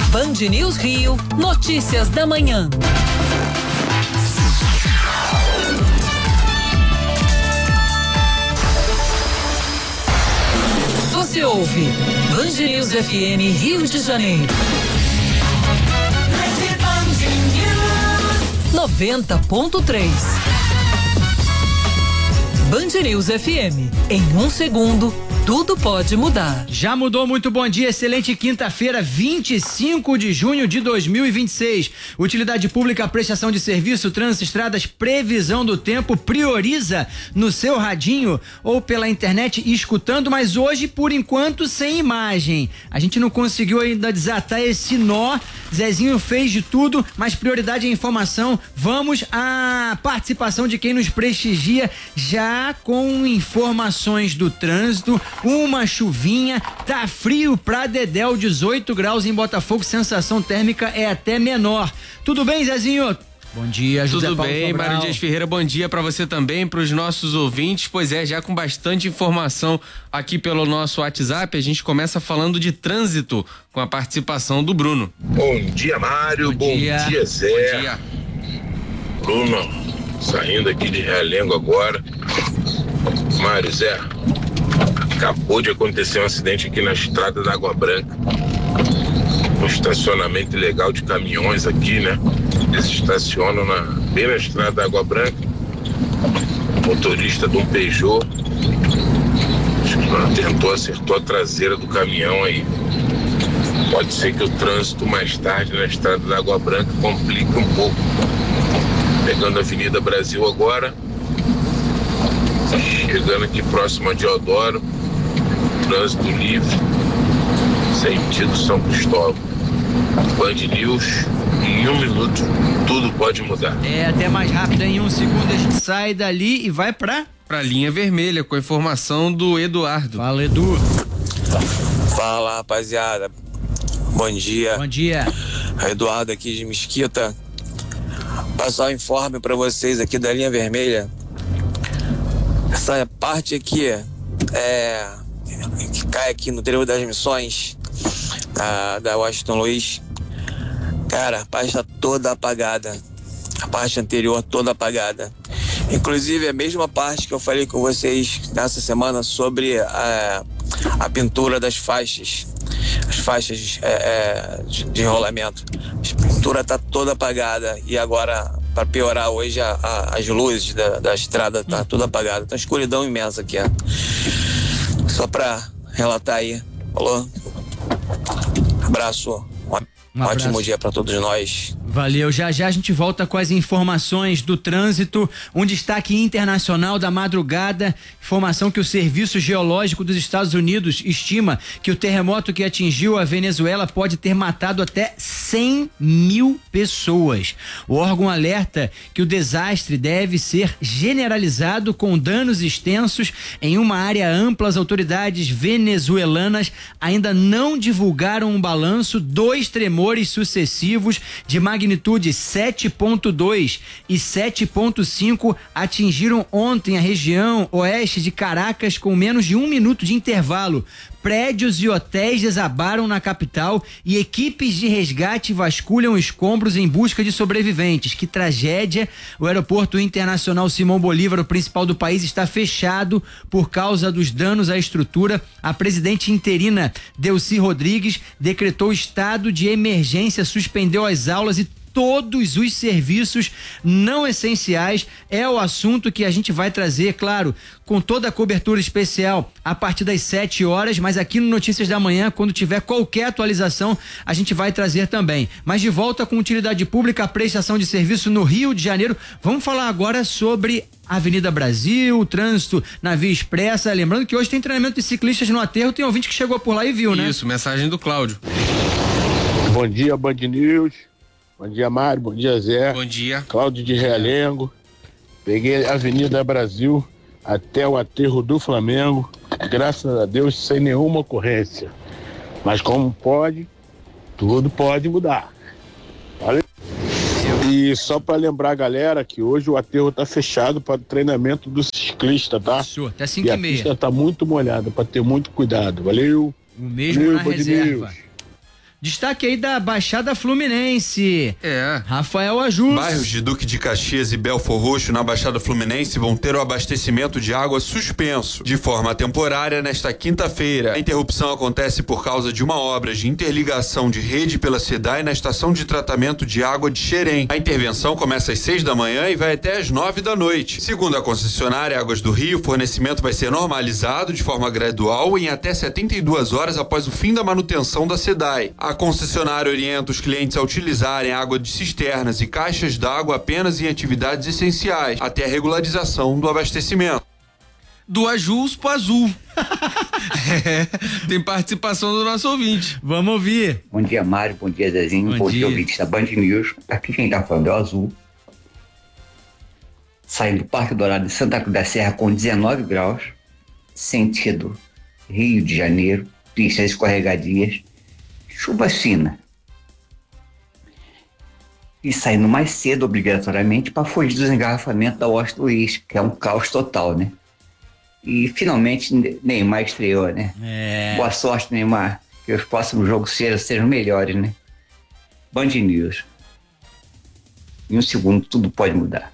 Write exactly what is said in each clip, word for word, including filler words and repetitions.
Band News Rio, notícias da manhã. Você ouve Band News F M Rio de Janeiro. noventa ponto três. Band News F M. Em um segundo, tudo pode mudar. Já mudou, muito bom dia, excelente quinta-feira, vinte e cinco de junho de dois mil e vinte e seis. Utilidade pública, prestação de serviço, trânsito, estradas, previsão do tempo, prioriza no seu radinho ou pela internet escutando, mas hoje, por enquanto, sem imagem. A gente não conseguiu ainda desatar esse nó. Zezinho fez de tudo, mas prioridade é informação. Vamos à participação de quem nos prestigia já com informações do trânsito. Uma chuvinha, tá frio pra dedéu, dezoito graus em Botafogo, sensação térmica é até menor. Tudo bem, Zezinho? Bom dia, José Tudo Paulo bem, Sobral. Mário Dias Ferreira, bom dia pra você também, pros nossos ouvintes. Pois é, já com bastante informação aqui pelo nosso WhatsApp, a gente começa falando de trânsito com a participação do Bruno. Bom dia, Mário, bom, bom dia. dia, Zé. Bom dia. Bruno, saindo aqui de Realengo agora. Mário, Zé, acabou de acontecer um acidente aqui na estrada da Água Branca. Um estacionamento ilegal de caminhões aqui, né? Eles estacionam na, bem na estrada da Água Branca. O motorista de um Peugeot acho que tentou, acertou a traseira do caminhão aí. Pode ser que o trânsito mais tarde na estrada da Água Branca complique um pouco. Pegando a Avenida Brasil agora, chegando aqui próximo a Deodoro, trânsito livre, sentido São Cristóvão. Band News, em um minuto, tudo pode mudar. É, até mais rápido, em um segundo a gente sai dali e vai pra... Pra linha vermelha, com a informação do Eduardo. Fala, Edu. Fala, rapaziada. Bom dia. Bom dia. Eduardo aqui de Mesquita. Passar o informe pra vocês aqui da linha vermelha. Essa parte aqui é que cai aqui no interior das Missões, da, da Washington Luiz. Cara, a parte tá toda apagada. A parte anterior toda apagada. Inclusive a mesma parte que eu falei com vocês nessa semana sobre a, a pintura das faixas. As faixas é, é, de, de enrolamento. A pintura tá toda apagada e agora, para piorar hoje, a, a, as luzes da, da estrada tá tudo apagada. Tá uma escuridão imensa aqui, ó. Só para relatar aí. Falou? Abraço. Um, um ótimo abraço. Dia para todos nós. Valeu, já já a gente volta com as informações do trânsito, um destaque internacional da madrugada, informação que o Serviço Geológico dos Estados Unidos estima que o terremoto que atingiu a Venezuela pode ter matado até cem mil pessoas. O órgão alerta que o desastre deve ser generalizado com danos extensos em uma área ampla. As autoridades venezuelanas ainda não divulgaram um balanço dos tremores sucessivos de magnitude Magnitude sete ponto dois e sete ponto cinco atingiram ontem a região oeste de Caracas com menos de um minuto de intervalo. Prédios e hotéis desabaram na capital e equipes de resgate vasculham escombros em busca de sobreviventes. Que tragédia! O aeroporto internacional Simão Bolívar, o principal do país, está fechado por causa dos danos à estrutura. A presidente interina Delcy Rodrigues decretou estado de emergência, suspendeu as aulas e todos os serviços não essenciais. É o assunto que a gente vai trazer, claro, com toda a cobertura especial a partir das sete horas, mas aqui no Notícias da Manhã, quando tiver qualquer atualização, a gente vai trazer também. Mas de volta com utilidade pública, a prestação de serviço no Rio de Janeiro. Vamos falar agora sobre Avenida Brasil, o trânsito na Via Expressa. Lembrando que hoje tem treinamento de ciclistas no aterro, tem ouvinte que chegou por lá e viu, né? Isso, mensagem do Cláudio. Bom dia, Band News. Bom dia, Mário. Bom dia, Zé. Bom dia. Cláudio de Realengo. Peguei a Avenida Brasil até o aterro do Flamengo. Graças a Deus, sem nenhuma ocorrência. Mas como pode, tudo pode mudar. Valeu. E só para lembrar a galera que hoje o aterro tá fechado para o treinamento do ciclista, tá? Isso, até cinco e e meia. A pista tá muito molhada, para ter muito cuidado. Valeu. O mesmo Valeu, na reserva. Destaque aí da Baixada Fluminense. É. Rafael Ajus. Bairros de Duque de Caxias e Belfor Roxo, na Baixada Fluminense, vão ter o abastecimento de água suspenso, de forma temporária, nesta quinta-feira. A interrupção acontece por causa de uma obra de interligação de rede pela SEDAI na estação de tratamento de água de Xerém. A intervenção começa às seis da manhã e vai até às nove da noite. Segundo a concessionária Águas do Rio, o fornecimento vai ser normalizado de forma gradual em até setenta e duas horas após o fim da manutenção da SEDAI. A concessionária orienta os clientes a utilizarem água de cisternas e caixas d'água apenas em atividades essenciais, até a regularização do abastecimento. Do Ajus pro Azul. É, tem participação do nosso ouvinte. Vamos ouvir. Bom dia, Mário. Bom dia, Zezinho. Bom, Bom dia, ouvinte da Band News. Aqui quem tá falando é o Azul. Saindo do Parque Dourado de Santa Cruz da Serra com dezenove graus, sentido Rio de Janeiro, pistas escorregadias, chuva fina. E saindo mais cedo, obrigatoriamente, para fugir dos engarrafamentos da Washington Luiz, que é um caos total, né? E finalmente Neymar estreou, né? É. Boa sorte, Neymar. Que os próximos jogos sejam, sejam melhores, né? Band News. Em um segundo, tudo pode mudar.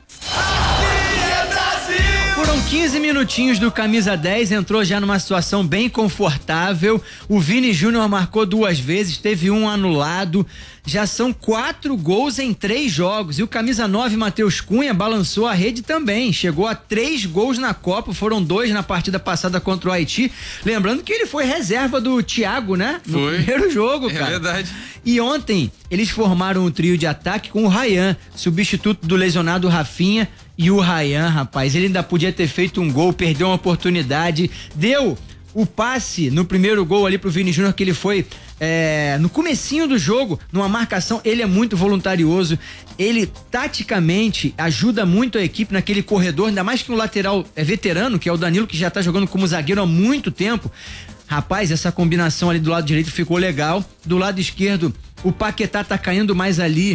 Foram quinze minutinhos do camisa dez, entrou já numa situação bem confortável. O Vini Júnior marcou duas vezes, teve um anulado. Já são quatro gols em três jogos. E o camisa nove, Matheus Cunha, balançou a rede também. Chegou a três gols na Copa, foram dois na partida passada contra o Haiti. Lembrando que ele foi reserva do Thiago, né? No foi. primeiro jogo, cara. É verdade. E ontem eles formaram um trio de ataque com o Ryan, substituto do lesionado Rafinha. E o Ryan, rapaz, ele ainda podia ter feito um gol, perdeu uma oportunidade, deu o passe no primeiro gol ali pro Vini Júnior, que ele foi é, no comecinho do jogo, numa marcação. Ele é muito voluntarioso, ele taticamente ajuda muito a equipe naquele corredor, ainda mais que o lateral é veterano, que é o Danilo, que já tá jogando como zagueiro há muito tempo. Rapaz, essa combinação ali do lado direito ficou legal. Do lado esquerdo, o Paquetá tá caindo mais ali.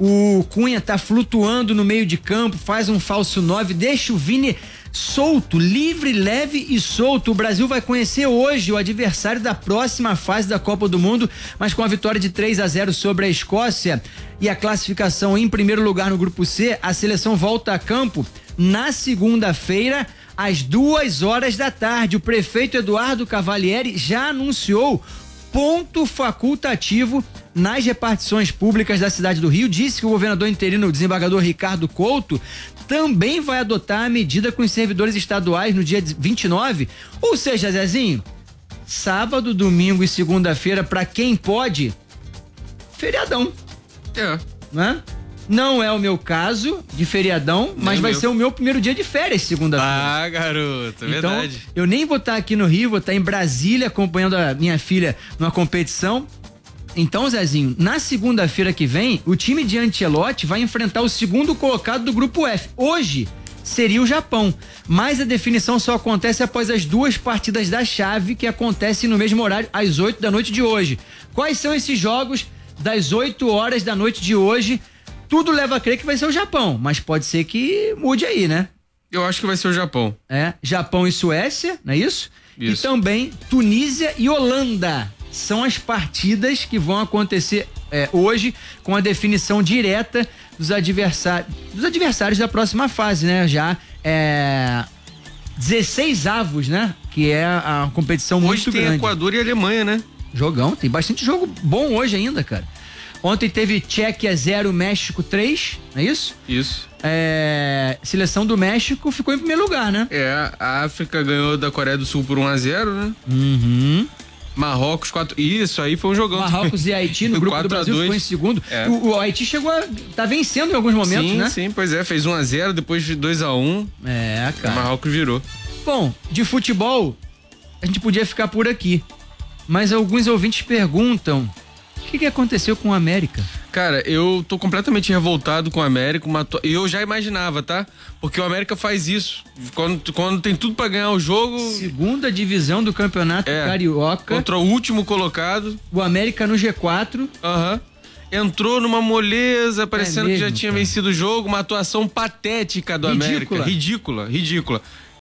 O Cunha tá flutuando no meio de campo, faz um falso nove, deixa o Vini solto, livre, leve e solto. O Brasil vai conhecer hoje o adversário da próxima fase da Copa do Mundo, mas com a vitória de três a zero sobre a Escócia e a classificação em primeiro lugar no grupo C, a seleção volta a campo na segunda-feira, às duas horas da tarde. O prefeito Eduardo Cavalieri já anunciou ponto facultativo nas repartições públicas da cidade do Rio. Disse que o governador interino, o desembargador Ricardo Couto, também vai adotar a medida com os servidores estaduais no dia vinte e nove. Ou seja, Zezinho, sábado, domingo e segunda-feira, pra quem pode, feriadão. É. Né? Não é o meu caso de feriadão, nem mas vai meu. ser o meu primeiro dia de férias segunda-feira. Ah, garoto, é então, verdade. Eu nem vou estar aqui no Rio, vou estar em Brasília acompanhando a minha filha numa competição. Então, Zezinho, na segunda-feira que vem, o time de Ancelotti vai enfrentar o segundo colocado do grupo F. Hoje seria o Japão, mas a definição só acontece após as duas partidas da chave, que acontecem no mesmo horário, às oito da noite de hoje. Quais são esses jogos das oito horas da noite de hoje? Tudo leva a crer que vai ser o Japão, mas pode ser que mude aí, né? Eu acho que vai ser o Japão. É, Japão e Suécia, não é isso? Isso. E também Tunísia e Holanda. São as partidas que vão acontecer é, hoje, com a definição direta dos adversários, dos adversários da próxima fase, né? Já é dezesseis avos, né? Que é a, a competição hoje muito tem grande. Equador e Alemanha, né? Jogão, tem bastante jogo bom hoje ainda, cara. Ontem teve Tchequia zero, México três, não é isso? Isso. É, seleção do México ficou em primeiro lugar, né? É, a África ganhou da Coreia do Sul por um a zero, né? Uhum. Marrocos, quatro. Isso aí foi um jogão. Marrocos e Haiti no grupo do Brasil ficou em segundo. É. O, o Haiti chegou a. Tá vencendo em alguns momentos, sim, né? Sim, sim, pois é. Fez um a zero, depois de dois a um. É, cara. O Marrocos virou. Bom, de futebol, a gente podia ficar por aqui. Mas alguns ouvintes perguntam: o que, que aconteceu com o América? Cara, eu tô completamente revoltado com o América. Uma to... Eu já imaginava, tá? Porque o América faz isso. Quando, quando tem tudo pra ganhar o jogo. Segunda divisão do Campeonato é, Carioca. Contra o último colocado. O América no G quatro. Aham. Uhum. Entrou numa moleza, parecendo é mesmo, que já tinha cara. vencido o jogo. Uma atuação patética do Ridícula. América. Ridícula, ridícula.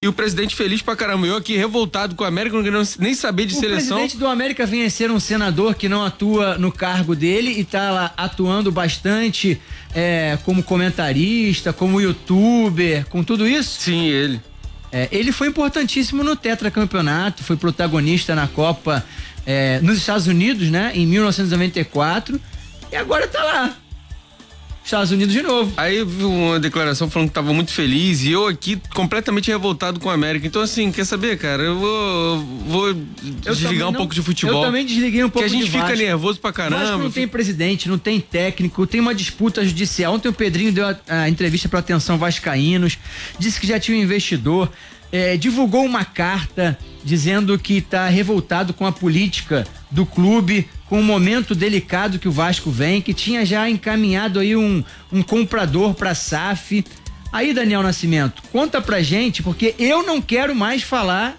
E o presidente feliz pra caramba. Eu aqui revoltado com o América, não querendo nem saber de o seleção. O presidente do América vem a ser um senador que não atua no cargo dele e tá lá atuando bastante é, como comentarista, como youtuber, com tudo isso? Sim, ele. É, ele foi importantíssimo no tetracampeonato, foi protagonista na Copa é, nos Estados Unidos, né? Em mil novecentos e noventa e quatro. E agora tá lá. Estados Unidos de novo. Aí eu vi uma declaração falando que tava muito feliz e eu aqui completamente revoltado com a América. Então assim, quer saber, cara? Eu vou, vou eu desligar um não, pouco de futebol. Eu também desliguei um pouco de Porque a gente de fica Vasco. nervoso pra caramba. Vasco não tem presidente, não tem técnico, tem uma disputa judicial. Ontem o Pedrinho deu a, a entrevista pra Atenção Vascaínos, disse que já tinha um investidor, é, divulgou uma carta dizendo que tá revoltado com a política do clube, com o momento delicado que o Vasco vem, que tinha já encaminhado aí um, um comprador pra S A F. Aí, Daniel Nascimento, conta pra gente, porque eu não quero mais falar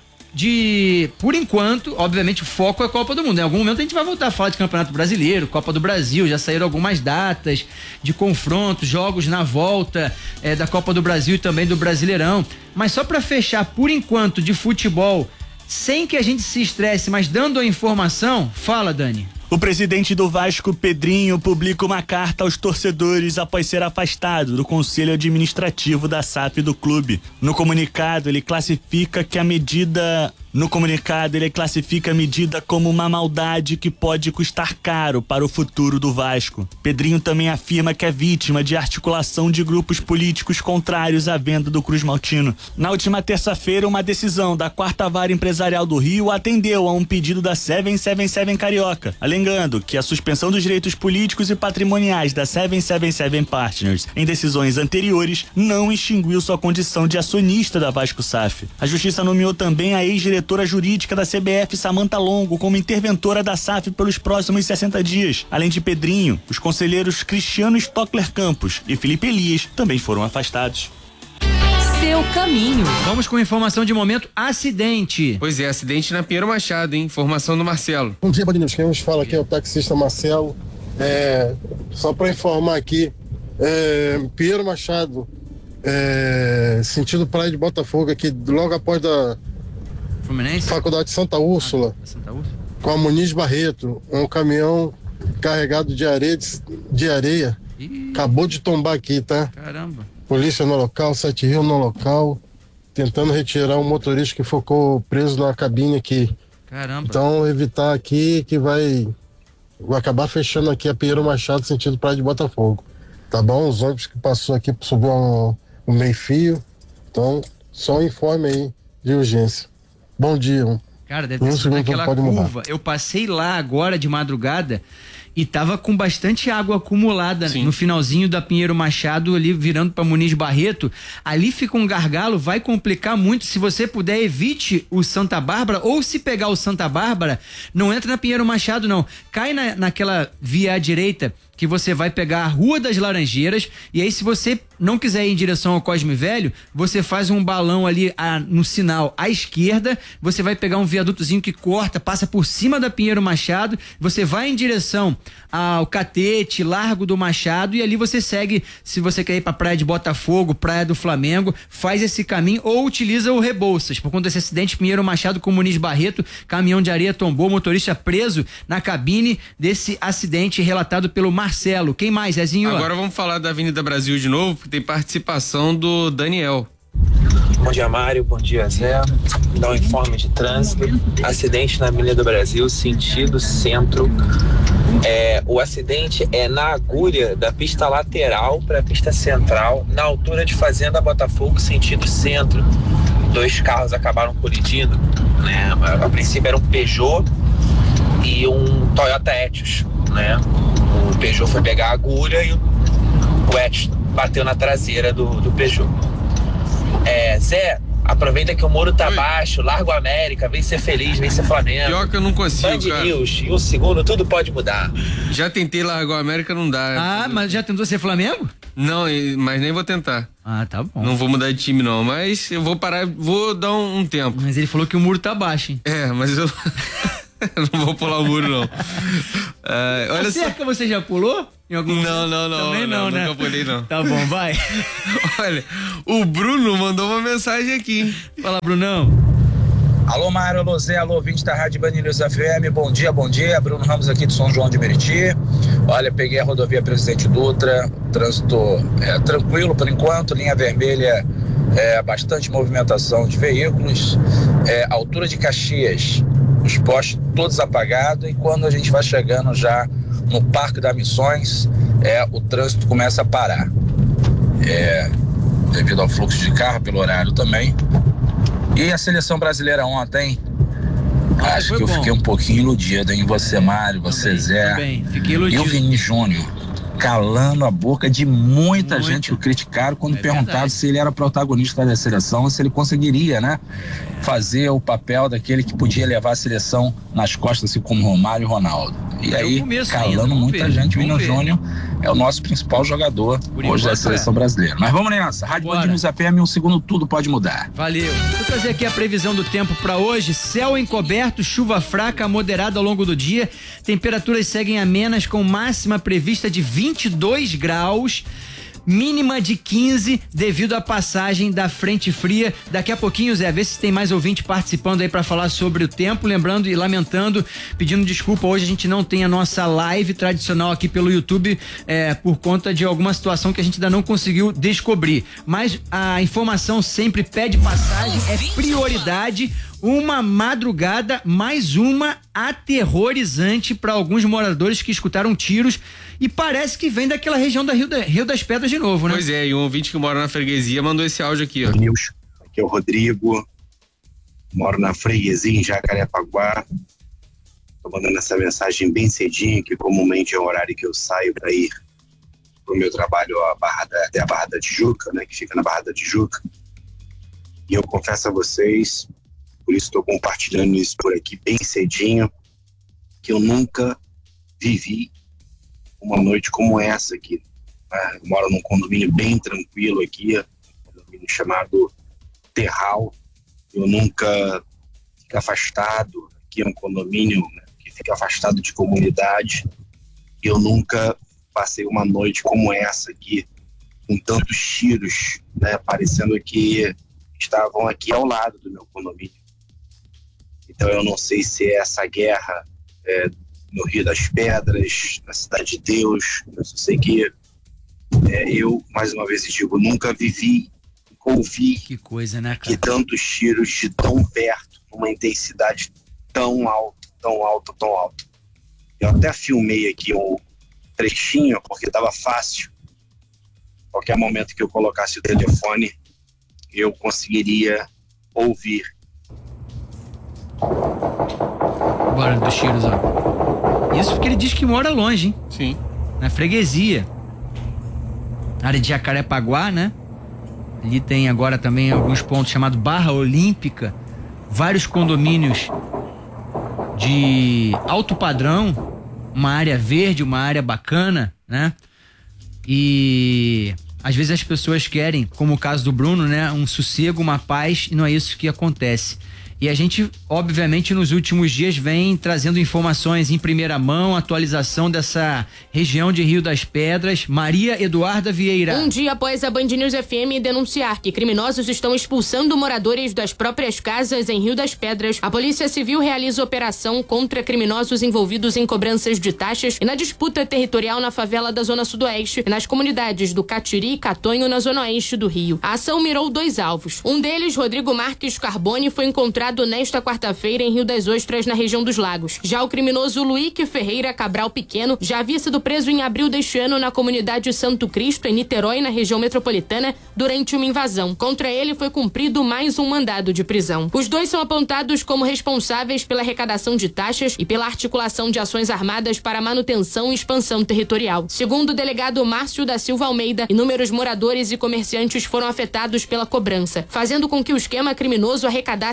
de, por enquanto, obviamente o foco é a Copa do Mundo. Em algum momento a gente vai voltar a falar de Campeonato Brasileiro, Copa do Brasil, já saíram algumas datas de confrontos, jogos na volta é, da Copa do Brasil e também do Brasileirão. Mas só pra fechar, por enquanto, de futebol, sem que a gente se estresse, mas dando a informação, fala, Dani. O presidente do Vasco, Pedrinho, publica uma carta aos torcedores após ser afastado do Conselho Administrativo da S A F do clube. No comunicado, ele classifica que a medida... No comunicado, ele classifica a medida como uma maldade que pode custar caro para o futuro do Vasco. Pedrinho também afirma que é vítima de articulação de grupos políticos contrários à venda do Cruz Maltino. Na última terça-feira, uma decisão da Quarta Vara Empresarial do Rio atendeu a um pedido da sete sete sete Carioca, alegando que a suspensão dos direitos políticos e patrimoniais da sete sete sete Partners em decisões anteriores não extinguiu sua condição de acionista da Vasco S A F. A Justiça nomeou também a ex-diretora jurídica da C B F, Samantha Longo, como interventora da S A F pelos próximos sessenta dias. Além de Pedrinho, os conselheiros Cristiano Stockler Campos e Felipe Elias também foram afastados. Seu caminho. Vamos com informação de momento, acidente. Pois é, acidente na Pinheiro Machado, hein? Informação do Marcelo. Bom dia, Badinhos. Quem nos fala aqui é o taxista Marcelo. É, só para informar aqui, é, Pinheiro Machado, é, sentido Praia de Botafogo, aqui logo após da Fluminense? Faculdade Santa Úrsula, ah, Santa Úrsula, com a Muniz Barreto, um caminhão carregado de areia, de, de areia. Ih, acabou de tombar aqui, tá? Caramba. Polícia no local, Sete Rio no local, tentando retirar um motorista que ficou preso na cabine aqui. Caramba. Então, evitar aqui que vai, vai acabar fechando aqui a Pinheiro Machado, sentido Praia de Botafogo. Tá bom? Os ônibus que passou aqui subiu um, um meio fio. Então, só informe aí de urgência. Bom dia. Cara, deve ter sido naquela curva. Eu passei lá agora de madrugada e tava com bastante água acumulada. Sim. No finalzinho da Pinheiro Machado, ali virando pra Muniz Barreto. Ali fica um gargalo, vai complicar muito. Se você puder, evite o Santa Bárbara, ou se pegar o Santa Bárbara, não entra na Pinheiro Machado, não. Cai na, naquela via à direita, que você vai pegar a Rua das Laranjeiras, e aí se você não quiser ir em direção ao Cosme Velho, você faz um balão ali a, no sinal à esquerda, você vai pegar um viadutozinho que corta, passa por cima da Pinheiro Machado, você vai em direção ao Catete, Largo do Machado, e ali você segue, se você quer ir pra Praia de Botafogo, Praia do Flamengo, faz esse caminho ou utiliza o Rebouças. Por conta desse acidente, Pinheiro Machado com Muniz Barreto, caminhão de areia tombou, motorista preso na cabine desse acidente relatado pelo Marcelo. Quem mais, Zezinho? Agora vamos falar da Avenida Brasil de novo, porque tem participação do Daniel. Bom dia, Mário. Bom dia, Zé. Dá um informe de trânsito. Acidente na Avenida Brasil, sentido centro. É, o acidente é na agulha da pista lateral para a pista central, na altura de Fazenda Botafogo, sentido centro. Dois carros acabaram colidindo, né? A, a princípio era um Peugeot e um Toyota Etios, né? O Peugeot foi pegar a agulha e o Etios bateu na traseira do, do Peugeot. É, Zé, aproveita que o muro tá Oi. baixo, larga o América, vem ser feliz, vem ser Flamengo. Pior que eu não consigo, Band cara. News, em um segundo tudo pode mudar. Já tentei largar o América, não dá. Ah, mas já tentou ser Flamengo? Não, mas nem vou tentar. Ah, tá bom. Não vou mudar de time não, mas eu vou parar, vou dar um, um tempo. Mas ele falou que o muro tá baixo, hein? É, mas eu... eu não vou pular o muro, não. É, olha a cerca só... você já pulou? Em algum Não, não, não. Também não, não né? Nunca pulei, não. Tá bom, vai. Olha, o Bruno mandou uma mensagem aqui. Fala, Brunão. Alô, Mário, alô, Zé, alô, ouvinte da Rádio Band News F M, bom dia, bom dia, Bruno Ramos aqui de São João de Meriti. Olha, peguei a rodovia Presidente Dutra, trânsito é, tranquilo por enquanto, linha vermelha, é, bastante movimentação de veículos, é, altura de Caxias, os postes todos apagados, e quando a gente vai chegando já no Parque das Missões, é, o trânsito começa a parar, é, devido ao fluxo de carro, pelo horário também. E a seleção brasileira ontem, ah, acho que eu bom. fiquei um pouquinho iludido em você, Mário, você, também, Zé. Também. Fiquei iludido. E o Vini Júnior, calando a boca de muita Muito. gente que o criticaram quando é perguntaram verdade. se ele era protagonista da seleção, se ele conseguiria, né, fazer o papel daquele que podia levar a seleção nas costas, assim como Romário e Ronaldo. E é aí, calando muita ver. gente, o Vini Júnior é o nosso principal jogador Por hoje da seleção é. brasileira. Mas vamos nessa, Rádio Band News F M, um segundo tudo pode mudar. Valeu. Vou trazer aqui a previsão do tempo para hoje. Céu encoberto, chuva fraca, moderada ao longo do dia. Temperaturas seguem amenas com máxima prevista de vinte e dois graus. Mínima de quinze devido à passagem da frente fria. Daqui a pouquinho, Zé, vê se tem mais ouvinte participando aí para falar sobre o tempo. Lembrando e lamentando, pedindo desculpa, hoje a gente não tem a nossa live tradicional aqui pelo YouTube é, por conta de alguma situação que a gente ainda não conseguiu descobrir. Mas a informação sempre pede passagem, é prioridade. Uma madrugada, mais uma aterrorizante para alguns moradores que escutaram tiros e parece que vem daquela região da Rio, da Rio das Pedras de novo, né? Pois é, e um ouvinte que mora na freguesia mandou esse áudio aqui, ó. News, aqui é o Rodrigo, moro na freguesia em Jacarepaguá. Tô mandando essa mensagem bem cedinho, que comumente é o horário que eu saio para ir pro meu trabalho a Barra da, até a Barra da Tijuca, né, que fica na Barra da Tijuca. E eu confesso a vocês, por isso estou compartilhando isso por aqui bem cedinho, que eu nunca vivi uma noite como essa aqui. Eu moro num condomínio bem tranquilo aqui, um condomínio chamado Terral. Eu nunca fico afastado, aqui é um condomínio, né, que fica afastado de comunidade. Eu nunca passei uma noite como essa aqui, com tantos tiros, né, parecendo que estavam aqui ao lado do meu condomínio. Então eu não sei se é essa guerra é, no Rio das Pedras, na Cidade de Deus. Eu só sei que é, eu, mais uma vez digo, nunca vivi, ouvi que coisa, né, cara? Que tantos tiros de tão perto, uma intensidade tão alta, tão alta, tão alta. Eu até filmei aqui um trechinho, porque estava fácil. Qualquer momento que eu colocasse o telefone, eu conseguiria ouvir. Barulho dos tiros, ó. Isso porque ele diz que mora longe, hein? Sim. Na freguesia. Área de Jacarepaguá, né? Ali tem agora também alguns pontos chamados Barra Olímpica. Vários condomínios de alto padrão. Uma área verde, uma área bacana, né? E às vezes as pessoas querem, como o caso do Bruno, né? Um sossego, uma paz, e não é isso que acontece. E a gente, obviamente, nos últimos dias vem trazendo informações em primeira mão, atualização dessa região de Rio das Pedras. Maria Eduarda Vieira. Um dia após a Band News F M denunciar que criminosos estão expulsando moradores das próprias casas em Rio das Pedras, a Polícia Civil realiza operação contra criminosos envolvidos em cobranças de taxas e na disputa territorial na favela da Zona Sudoeste e nas comunidades do Catiri e Catonho, na Zona Oeste do Rio. A ação mirou dois alvos. Um deles, Rodrigo Marques Carbone, foi encontrado nesta quarta-feira em Rio das Ostras, na região dos Lagos. Já o criminoso Luíque Ferreira Cabral Pequeno já havia sido preso em abril deste ano na comunidade Santo Cristo, em Niterói, na região metropolitana, durante uma invasão. Contra ele foi cumprido mais um mandado de prisão. Os dois são apontados como responsáveis pela arrecadação de taxas e pela articulação de ações armadas para manutenção e expansão territorial. Segundo o delegado Márcio da Silva Almeida, inúmeros moradores e comerciantes foram afetados pela cobrança, fazendo com que o esquema criminoso arrecadasse valores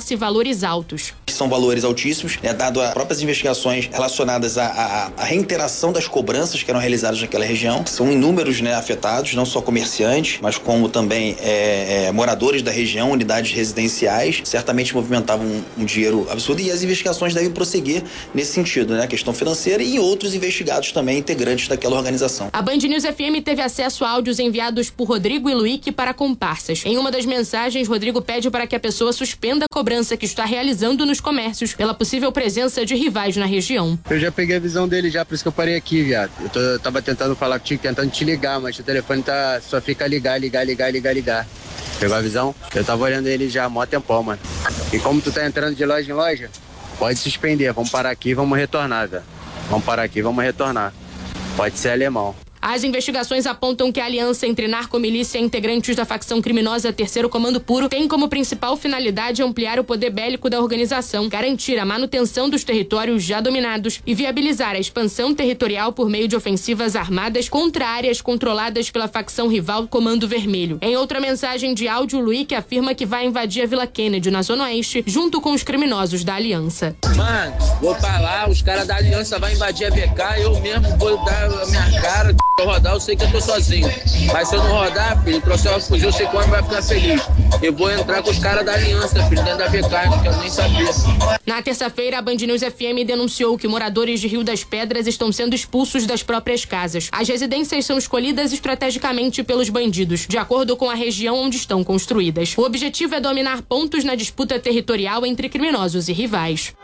valores altos. São valores altíssimos, né, dado as próprias investigações relacionadas à, à, à reinteração das cobranças que eram realizadas naquela região. São inúmeros, né, afetados, não só comerciantes, mas como também é, é, moradores da região, unidades residenciais, certamente movimentavam um, um dinheiro absurdo, e as investigações devem prosseguir nesse sentido, né, a questão financeira e outros investigados também integrantes daquela organização. A Band News F M teve acesso a áudios enviados por Rodrigo e Luíque para comparsas. Em uma das mensagens, Rodrigo pede para que a pessoa suspenda a cobrança que está realizando nos comércios pela possível presença de rivais na região. Eu já peguei a visão dele já, por isso que eu parei aqui, viado. Eu, tô, eu tava tentando falar contigo, tentando te ligar, mas o telefone tá, só fica ligar, ligar, ligar, ligar, ligar. Pegou a visão? Eu tava olhando ele já há mó tempão, mano. E como tu tá entrando de loja em loja, pode suspender, vamos parar aqui e vamos retornar, velho. Vamos parar aqui e vamos retornar. Pode ser alemão. As investigações apontam que a aliança entre narcomilícia e integrantes da facção criminosa Terceiro Comando Puro tem como principal finalidade ampliar o poder bélico da organização, garantir a manutenção dos territórios já dominados e viabilizar a expansão territorial por meio de ofensivas armadas contra áreas controladas pela facção rival Comando Vermelho. Em outra mensagem de áudio, Luíque afirma que vai invadir a Vila Kennedy, na Zona Oeste, junto com os criminosos da aliança. Mano, vou pra lá, os caras da aliança vão invadir a B K, eu mesmo vou dar a minha cara. Se eu rodar, eu sei que eu tô sozinho. Mas se eu não rodar, filho, o processo vai fugir, eu sei quando vai ficar feliz. Eu vou entrar com os caras da aliança, filho, dentro da B K, não quero nem saber. Na terça-feira, a Band News F M denunciou que moradores de Rio das Pedras estão sendo expulsos das próprias casas. As residências são escolhidas estrategicamente pelos bandidos, de acordo com a região onde estão construídas. O objetivo é dominar pontos na disputa territorial entre criminosos e rivais.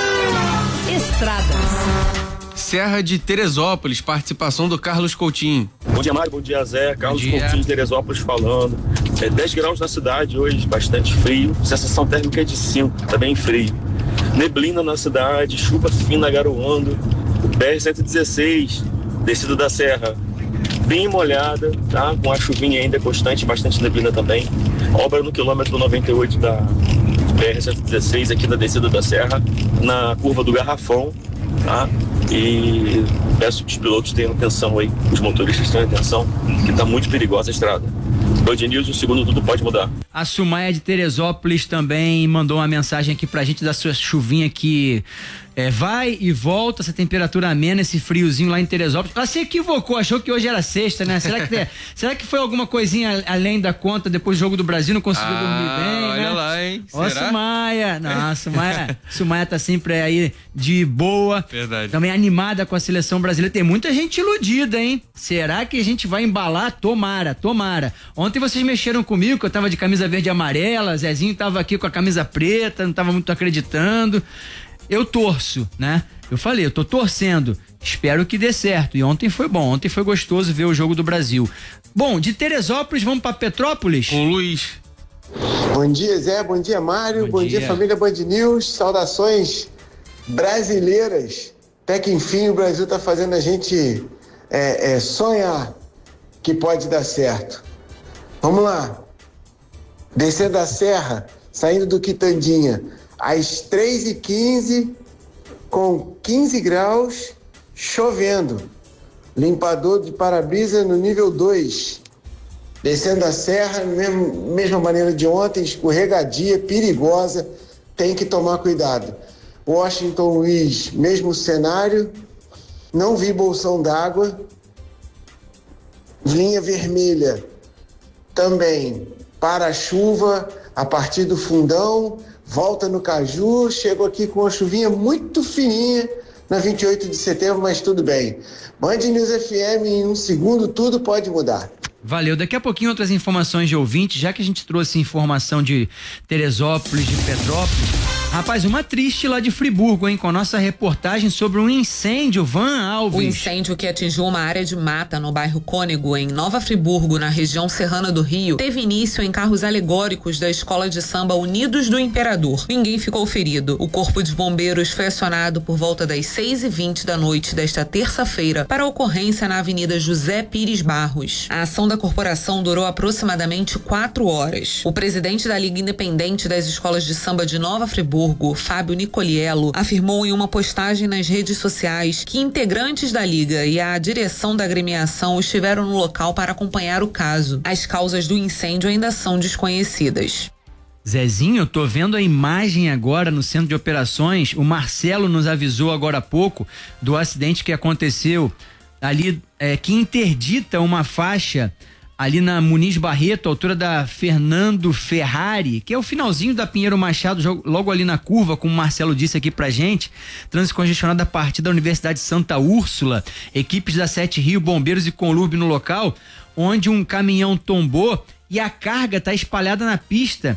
Estradas. Serra de Teresópolis, participação do Carlos Coutinho. Bom dia, Mário, bom dia, Zé. Carlos dia. Coutinho de Teresópolis falando. É dez graus na cidade hoje, bastante frio. Sensação térmica é de cinco, tá bem frio. Neblina na cidade, chuva fina garoando. O B R cento e dezesseis, descida da serra, bem molhada, tá? Com a chuvinha ainda constante, bastante neblina também. Obra no quilômetro noventa e oito da B R cento e dezesseis, aqui na descida da serra, na curva do Garrafão, tá? E peço que os pilotos tenham atenção aí, os motoristas tenham atenção, que está muito perigosa a estrada. Band News, o segundo tudo pode mudar. A Sumaia de Teresópolis também mandou uma mensagem aqui pra gente da sua chuvinha que é, vai e volta, essa temperatura amena, esse friozinho lá em Teresópolis. Ela se equivocou, achou que hoje era sexta, né? Será que, tem, será que foi alguma coisinha além da conta depois do jogo do Brasil, não conseguiu ah, dormir bem, olha né? lá, hein? Ó, Sumaia. Não, Sumaia, Sumaia tá sempre aí de boa. Verdade. Também animada com a seleção brasileira. Tem muita gente iludida, hein? Será que a gente vai embalar? Tomara, tomara. Ontem vocês mexeram comigo, que eu tava de camisa verde e amarela, Zezinho tava aqui com a camisa preta, não tava muito acreditando. Eu torço, né? Eu falei, eu tô torcendo. Espero que dê certo. E ontem foi bom, ontem foi gostoso ver o jogo do Brasil. Bom, de Teresópolis vamos pra Petrópolis? Com o Luiz. Bom dia, Zé. Bom dia, Mário. Bom, Bom dia. dia, família Band News. Saudações brasileiras. Até que enfim o Brasil tá fazendo a gente é, é, sonhar que pode dar certo. Vamos lá. Descendo da serra, saindo do Quitandinha, às três e quinze, com quinze graus, chovendo. Limpador de para-brisa no nível dois. Descendo a serra, mesmo, mesma maneira de ontem, escorregadia, perigosa, tem que tomar cuidado. Washington Luiz, mesmo cenário, não vi bolsão d'água. Linha vermelha, também para-chuva, a partir do fundão, volta no Caju, chego aqui com uma chuvinha muito fininha na vinte e oito de setembro, mas tudo bem. Band News F M, em um segundo tudo pode mudar. Valeu, daqui a pouquinho outras informações de ouvinte, já que a gente trouxe informação de Teresópolis, de Petrópolis. Rapaz, uma triste lá de Friburgo, hein? Com a nossa reportagem sobre um incêndio, Van Alves. O incêndio que atingiu uma área de mata no bairro Cônego, em Nova Friburgo, na região serrana do Rio, teve início em carros alegóricos da escola de samba Unidos do Imperador. Ninguém ficou ferido. O corpo de bombeiros foi acionado por volta das seis e vinte da noite desta terça-feira para a ocorrência na Avenida José Pires Barros. A ação da corporação durou aproximadamente quatro horas. O presidente da Liga Independente das Escolas de Samba de Nova Friburgo, Fábio Nicoliello, afirmou em uma postagem nas redes sociais que integrantes da Liga e a direção da agremiação estiveram no local para acompanhar o caso. As causas do incêndio ainda são desconhecidas. Zezinho, eu tô vendo a imagem agora no centro de operações. O Marcelo nos avisou agora há pouco do acidente que aconteceu ali, é, que interdita uma faixa ali na Muniz Barreto, altura da Fernando Ferrari, que é o finalzinho da Pinheiro Machado, logo ali na curva, como o Marcelo disse aqui pra gente. Trânsito congestionado a partir da Universidade Santa Úrsula, equipes da Sete Rio, bombeiros e Conlurb no local, onde um caminhão tombou e a carga tá espalhada na pista.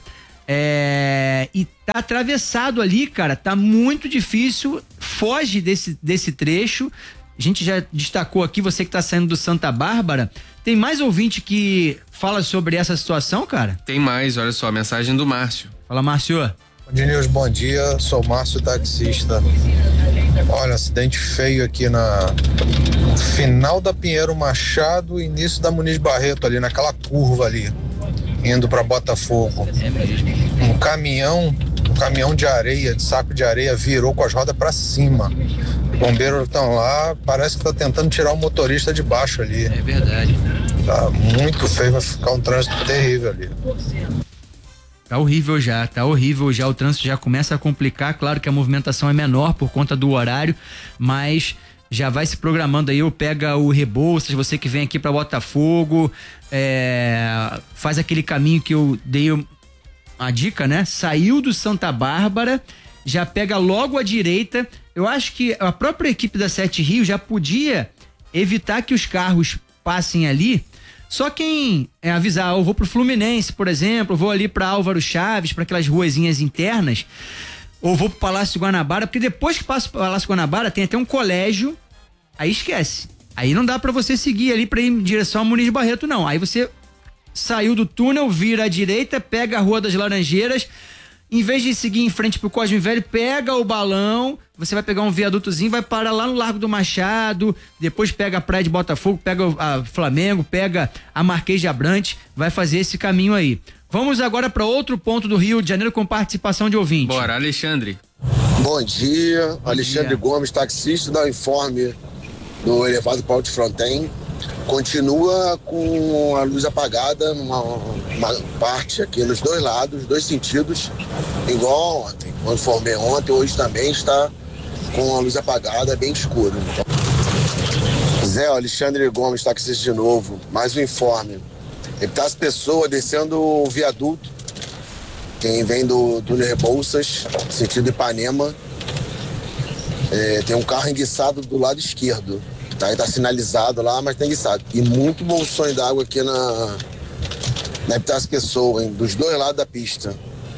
É, e tá atravessado ali, cara, tá muito difícil, foge desse, desse trecho. A gente já destacou aqui, você que tá saindo do Santa Bárbara. Tem mais ouvinte que fala sobre essa situação, cara? Tem mais, olha só, a mensagem do Márcio. Fala, Márcio. News, bom dia, sou Márcio, taxista. Olha, acidente feio aqui na final da Pinheiro Machado, início da Muniz Barreto, ali naquela curva ali, indo para Botafogo. É mesmo. Um caminhão, um caminhão de areia, de saco de areia, virou com as rodas para cima. Os bombeiros estão lá, parece que tá tentando tirar o motorista de baixo ali. É verdade. Tá muito feio, vai ficar um trânsito terrível ali. Tá horrível já, tá horrível já, o trânsito já começa a complicar, claro que a movimentação é menor por conta do horário, mas já vai se programando aí, ou pega o Rebouças, você que vem aqui pra Botafogo, é, faz aquele caminho que eu dei a dica, né? Saiu do Santa Bárbara, já pega logo à direita. Eu acho que a própria equipe da Sete Rio já podia evitar que os carros passem ali. Só quem é, avisar, eu vou pro Fluminense, por exemplo, vou ali pra Álvaro Chaves, para aquelas ruazinhas internas, ou vou pro Palácio Guanabara, porque depois que passa pro Palácio Guanabara tem até um colégio, aí esquece. Aí não dá pra você seguir ali pra ir em direção a Muniz Barreto, não. Aí você saiu do túnel, vira à direita, pega a Rua das Laranjeiras, em vez de seguir em frente pro Cosme Velho, pega o balão, você vai pegar um viadutozinho, vai parar lá no Largo do Machado, depois pega a Praia de Botafogo, pega a Flamengo, pega a Marquês de Abrantes, vai fazer esse caminho aí. Vamos agora para outro ponto do Rio de Janeiro com participação de ouvinte. Bora, Alexandre. Bom dia, Bom Alexandre dia. Gomes, taxista, dá o informe do elevado para o Fronten. Continua com a luz apagada numa uma parte aqui nos dois lados, dois sentidos, igual ontem. Quando informei ontem, hoje também está com a luz apagada, bem escuro. Zé, Alexandre Gomes, taxista de novo, mais um informe. As pessoas descendo o viaduto, quem vem do túnel Rebouças, sentido Ipanema, é, tem um carro enguiçado do lado esquerdo. Tá, tá sinalizado lá, mas tem enguiçado. E muito bolsões d'água aqui na na Epitácio Pessoa, hein, dos dois lados da pista.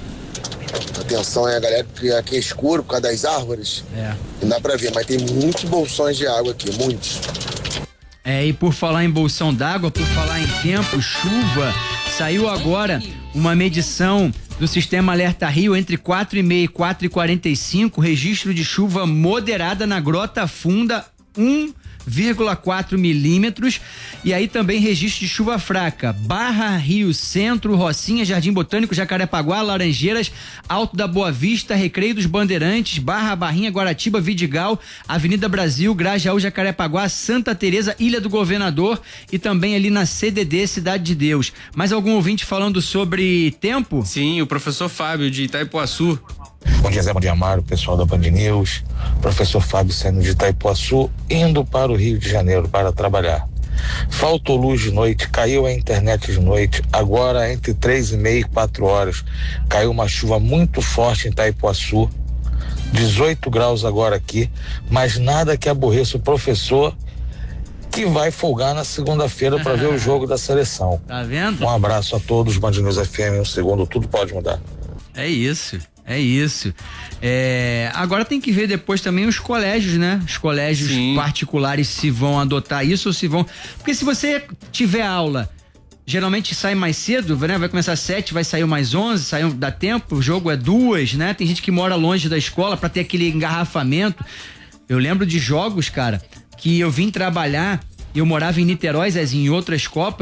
Atenção aí, a galera, porque aqui é escuro por causa das árvores. É. Não dá pra ver, mas tem muitos bolsões de água aqui, muitos. É, e por falar em bolsão d'água, por falar em tempo, chuva, saiu agora uma medição do Sistema Alerta Rio entre quatro e meia e quatro e quarenta e cinco, registro de chuva moderada na Grota Funda, um vírgula quatro milímetros, e aí também registro de chuva fraca, Barra, Rio Centro, Rocinha, Jardim Botânico, Jacarepaguá, Laranjeiras, Alto da Boa Vista, Recreio dos Bandeirantes, Barra, Barrinha, Guaratiba, Vidigal, Avenida Brasil, Grajaú, Jacarepaguá, Santa Teresa, Ilha do Governador e também ali na C D D, Cidade de Deus. Mais algum ouvinte falando sobre tempo? Sim, o professor Fábio de Itaipuaçu. Bom dia, Zé, bom dia, Mário, pessoal da Band News. Professor Fábio saindo de Itaipuaçu, indo para o Rio de Janeiro para trabalhar. Faltou luz de noite, caiu a internet de noite. Agora, entre três e meia e quatro horas, caiu uma chuva muito forte em Itaipuaçu. dezoito graus agora aqui, mas nada que aborreça o professor, que vai folgar na segunda-feira para ver o jogo da seleção. Tá vendo? Um abraço a todos, Band News F M, um segundo, tudo pode mudar. É isso. É isso. É, agora tem que ver depois também os colégios, né? Os colégios Sim. particulares se vão adotar isso ou se vão... Porque se você tiver aula, geralmente sai mais cedo, né? Vai começar às sete, vai sair mais onze, sai, dá tempo, o jogo é duas, né? Tem gente que mora longe da escola pra ter aquele engarrafamento. Eu lembro de jogos, cara, que eu vim trabalhar, eu morava em Niterói, Zezinho, em outras copas,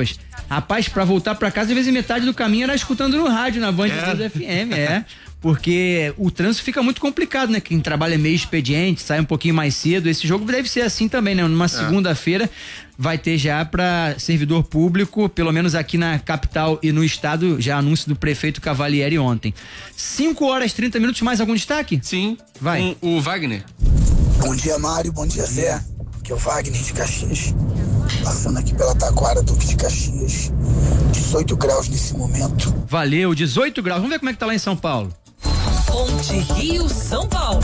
Rapaz, pra voltar pra casa, às vezes metade do caminho era escutando no rádio, na Band É. F M, é. Porque o trânsito fica muito complicado, né? Quem trabalha meio expediente, sai um pouquinho mais cedo. Esse jogo deve ser assim também, né? Numa segunda-feira vai ter já pra servidor público, pelo menos aqui na capital e no estado, já anúncio do prefeito Cavalieri ontem. cinco horas e trinta minutos, mais algum destaque? Sim. Vai. Com o Wagner. Bom dia, Mário. Bom dia, Zé. Aqui é o Wagner de Caxias. Passando aqui pela Taquara, Duque de Caxias. dezoito graus nesse momento. Valeu, dezoito graus. Vamos ver como é que tá lá em São Paulo. Ponte Rio São Paulo.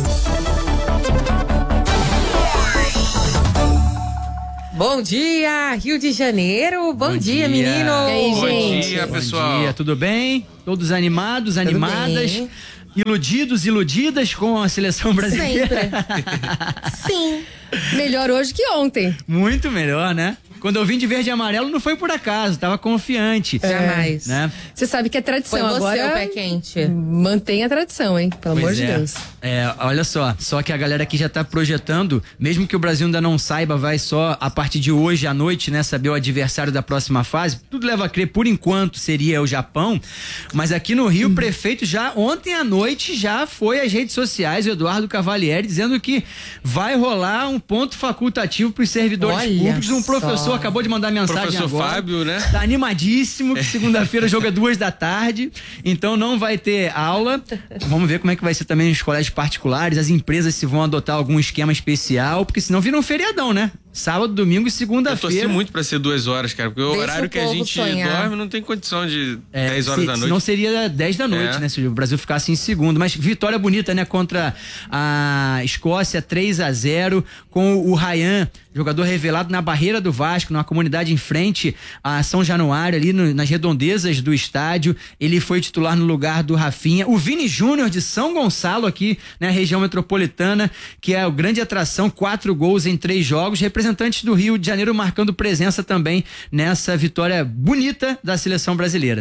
Bom dia, Rio de Janeiro. Bom, Bom dia, dia. menino. E aí, Bom gente? dia, Bom pessoal. dia, tudo bem? Todos animados, animadas, bem. iludidos, iludidas com a seleção brasileira? Sim. Melhor hoje que ontem. Muito melhor, né? Quando eu vim de verde e amarelo não foi por acaso, tava confiante. Jamais. Né? Você sabe que é tradição. Foi você agora o pé quente. Mantém a tradição, hein? Pelo Pois amor de é. Deus. É, olha só, só que a galera aqui já tá projetando, mesmo que o Brasil ainda não saiba, vai só a partir de hoje à noite, né, saber o adversário da próxima fase. Tudo leva a crer, por enquanto, seria o Japão, mas aqui no Rio, o prefeito já, ontem à noite, já foi às redes sociais, o Eduardo Cavalieri, dizendo que vai rolar um ponto facultativo pros servidores Olha públicos. Um só. professor acabou de mandar mensagem Professor agora. Fábio, né? Tá animadíssimo, que segunda-feira o jogo é duas da tarde, então não vai ter aula. Vamos ver como é que vai ser também nos colégios particulares, as empresas se vão adotar algum esquema especial, porque senão vira um feriadão, né? Sábado, domingo e Eu torci segunda-feira. muito pra ser duas horas, cara, porque o Deixa horário o que a povo gente sonhar. dorme não tem condição de É, dez horas se, da noite. Senão seria dez da noite, É. né? Se o Brasil ficasse em segundo. Mas vitória bonita, né? Contra a Escócia, três a zero, com o Ryan, jogador revelado na barreira do Vasco, numa comunidade em frente a São Januário, ali no- nas redondezas do estádio. Ele foi titular no lugar do Rafinha. O Vini Júnior de São Gonçalo, aqui na região metropolitana, que é a grande atração, quatro gols em três jogos. Representantes do Rio de Janeiro marcando presença também nessa vitória bonita da seleção brasileira.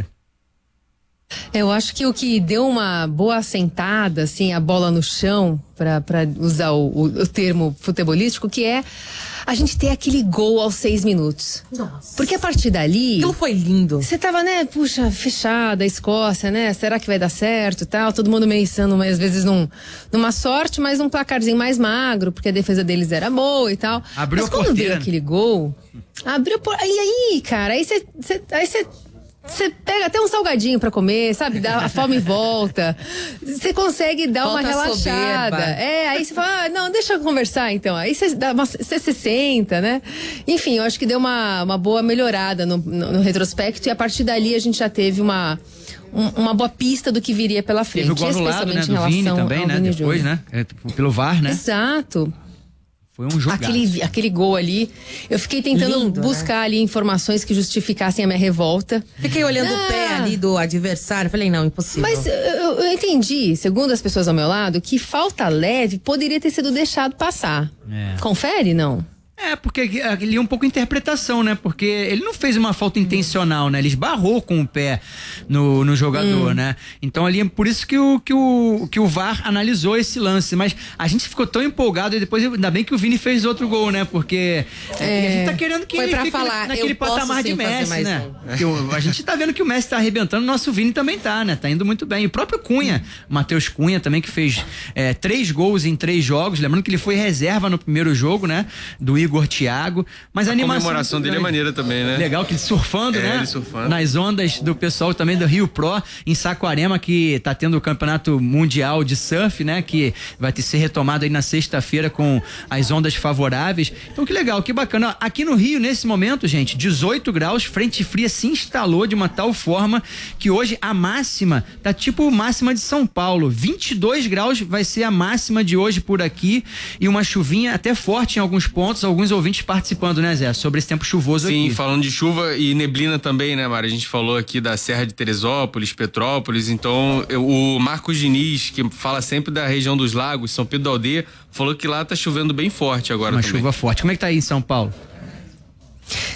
Eu acho que o que deu uma boa assentada, assim, a bola no chão, pra, pra usar o, o, o termo futebolístico, que é a gente ter aquele gol aos seis minutos. Nossa. Porque a partir dali... Aquilo foi lindo. Você tava, né, puxa, fechada, a Escócia, né? Será que vai dar certo e tal? Todo mundo pensando, mas às vezes num, numa sorte, mas num placarzinho mais magro, porque a defesa deles era boa e tal. Abriu mas a quando porteira. veio aquele gol, abriu por... E aí, cara, aí você... Aí você Você pega até um salgadinho pra comer, sabe? Dá, a fome volta. Você consegue dar Volta uma a relaxada. soberba. É, aí você fala, ah, não, deixa eu conversar então. Aí você dá uma, você se senta, né? Enfim, eu acho que deu uma, uma boa melhorada no, no, no retrospecto e a partir dali a gente já teve uma, um- uma boa pista do que viria pela frente. Teve o gol anulado, né? especialmente em Do Vini relação também, ao né? Vini Depois, Júnior. né? É, pelo V A R, né? Exato. Foi um jogaço. Aquele, aquele gol ali, eu fiquei tentando Lindo, buscar ali informações que justificassem a minha revolta. Fiquei olhando Ah. o pé ali do adversário. Falei, não, impossível. Mas eu, eu entendi, segundo as pessoas ao meu lado, que falta leve poderia ter sido deixado passar. É. Confere, não? É, porque ali é um pouco interpretação, né? Porque ele não fez uma falta intencional, né? Ele esbarrou com o pé no, no jogador, Hum. né? Então ali é por isso que o, que, o, que o V A R analisou esse lance. Mas a gente ficou tão empolgado e depois, ainda bem que o Vini fez outro gol, né? Porque é, É. a gente tá querendo que Foi ele pra fique falar, naquele eu posso patamar de sim fazer Messi, mais né? um. Que o- a gente tá vendo que o Messi tá arrebentando, o nosso Vini também tá, né? Tá indo muito bem. E o próprio Cunha, Matheus Cunha também, que fez é, três gols em três jogos. Lembrando que ele foi reserva no primeiro jogo, né? Do Igor Thiago. Mas a, A animação comemoração dele é maneira também, né? Legal, que ele surfando, É, né? ele surfando. Nas ondas do pessoal também do Rio Pro, em Saquarema, que tá tendo o campeonato mundial de surf, né? Que vai ter, ser retomado aí na sexta-feira com as ondas favoráveis. Então que legal, que bacana. Ó, aqui no Rio, nesse momento, gente, dezoito graus, frente fria se instalou de uma tal forma que hoje a máxima tá tipo máxima de São Paulo. vinte e dois graus vai ser a máxima de hoje por aqui e uma chuvinha até forte em alguns pontos, alguns ouvintes participando, né, Zé? Sobre esse tempo chuvoso Sim, aqui. falando de chuva e neblina também, né, Mari? A gente falou aqui da Serra de Teresópolis, Petrópolis, então eu- o Marcos Diniz, que fala sempre da região dos lagos, São Pedro da Aldeia, falou que lá tá chovendo bem forte agora Uma também. chuva forte. Como é que tá aí em São Paulo?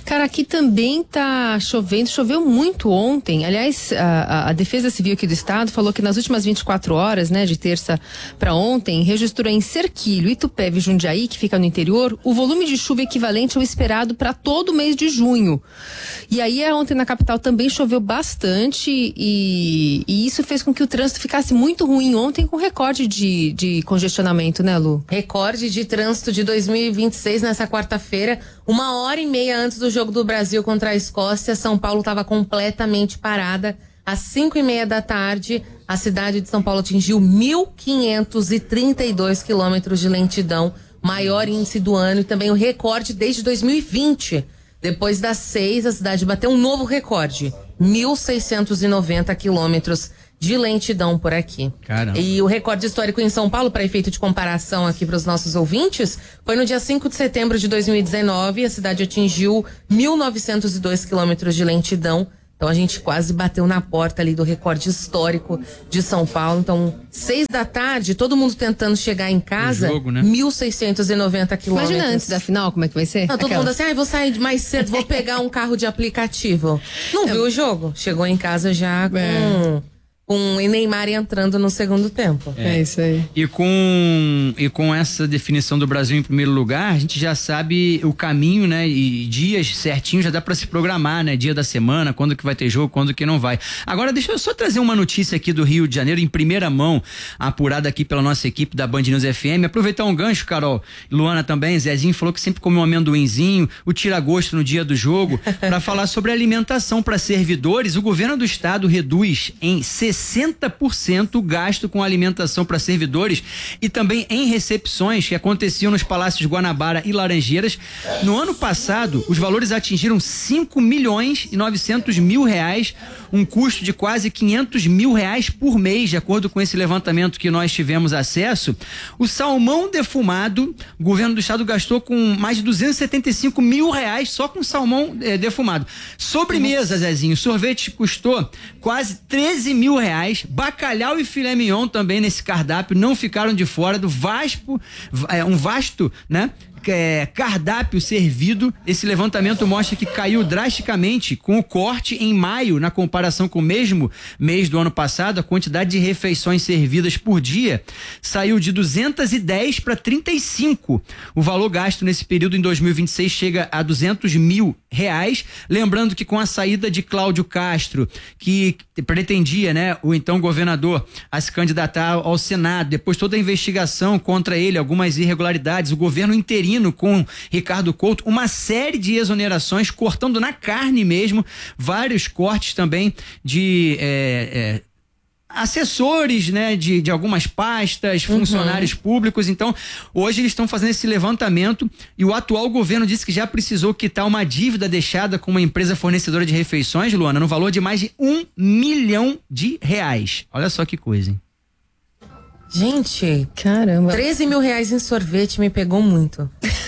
Cara, aqui também tá chovendo, choveu muito ontem. Aliás, a, a Defesa Civil aqui do estado falou que nas últimas vinte e quatro horas, né, de terça para ontem, registrou em Cerquilho, Itupeva e Jundiaí, que fica no interior, o volume de chuva equivalente ao esperado para todo o mês de junho. E aí, ontem na capital também choveu bastante e, e isso fez com que o trânsito ficasse muito ruim ontem, com recorde de, de congestionamento, né, Lu? Recorde de trânsito de dois mil e vinte e seis nessa quarta-feira, uma hora e meia antes do jogo do Brasil contra a Escócia, São Paulo estava completamente parada. Às cinco e meia da tarde, a cidade de São Paulo atingiu mil quinhentos e trinta e dois quilômetros de lentidão, maior índice do ano e também o recorde desde dois mil e vinte. Depois das seis, a cidade bateu um novo recorde, mil seiscentos e noventa quilômetros de lentidão por aqui. Caramba. E o recorde histórico em São Paulo, para efeito de comparação aqui para os nossos ouvintes, foi no dia cinco de setembro de dois mil e dezenove, a cidade atingiu mil novecentos e dois quilômetros de lentidão. Então a gente quase bateu na porta ali do recorde histórico de São Paulo. Então, seis da tarde, todo mundo tentando chegar em casa, jogo, né? mil seiscentos e noventa quilômetros. Imagina antes da final, como é que vai ser? Não, todo Aquela. mundo assim, ah, vou sair mais cedo, vou pegar um carro de aplicativo. Não viu o jogo? Chegou em casa já com... É. Com o Neymar entrando no segundo tempo. É, é isso aí. E com, e com essa definição do Brasil em primeiro lugar, a gente já sabe o caminho, né? E dias certinhos já dá pra se programar, né? Dia da semana, quando que vai ter jogo, quando que não vai. Agora, deixa eu só trazer uma notícia aqui do Rio de Janeiro, em primeira mão, apurada aqui pela nossa equipe da Band News F M. Aproveitar um gancho, Carol, Luana também, Zezinho falou que sempre come um amendoinzinho, o tira-gosto no dia do jogo, pra falar sobre alimentação para servidores. O governo do estado reduz em sessenta por cento o gasto com alimentação para servidores e também em recepções que aconteciam nos Palácios Guanabara e Laranjeiras. No ano passado, os valores atingiram cinco milhões e novecentos mil reais, um custo de quase quinhentos mil reais por mês, de acordo com esse levantamento que nós tivemos acesso. O salmão defumado, o governo do estado gastou com mais de duzentos e setenta e cinco mil reais só com salmão eh, defumado. Sobremesa, Zezinho, sorvete custou quase treze mil reais, bacalhau e filé mignon também nesse cardápio não ficaram de fora do vasto, é, um vasto, né? É, cardápio servido. Esse levantamento mostra que caiu drasticamente com o corte em maio, na comparação com o mesmo mês do ano passado. A quantidade de refeições servidas por dia saiu de duzentos e dez para trinta e cinco. O valor gasto nesse período em dois mil e vinte e seis chega a duzentos mil reais. Lembrando que com a saída de Cláudio Castro, que pretendia, né, o então governador, a se candidatar ao Senado, depois toda a investigação contra ele, algumas irregularidades, o governo interino com Ricardo Couto, uma série de exonerações, cortando na carne mesmo, vários cortes também de é, é, assessores, né, de, de algumas pastas, funcionários uhum. públicos. Então, hoje eles estão fazendo esse levantamento e o atual governo disse que já precisou quitar uma dívida deixada com uma empresa fornecedora de refeições, Luana, no valor de mais de um milhão de reais. Olha só que coisa, hein? Gente, caramba. treze mil reais em sorvete me pegou muito.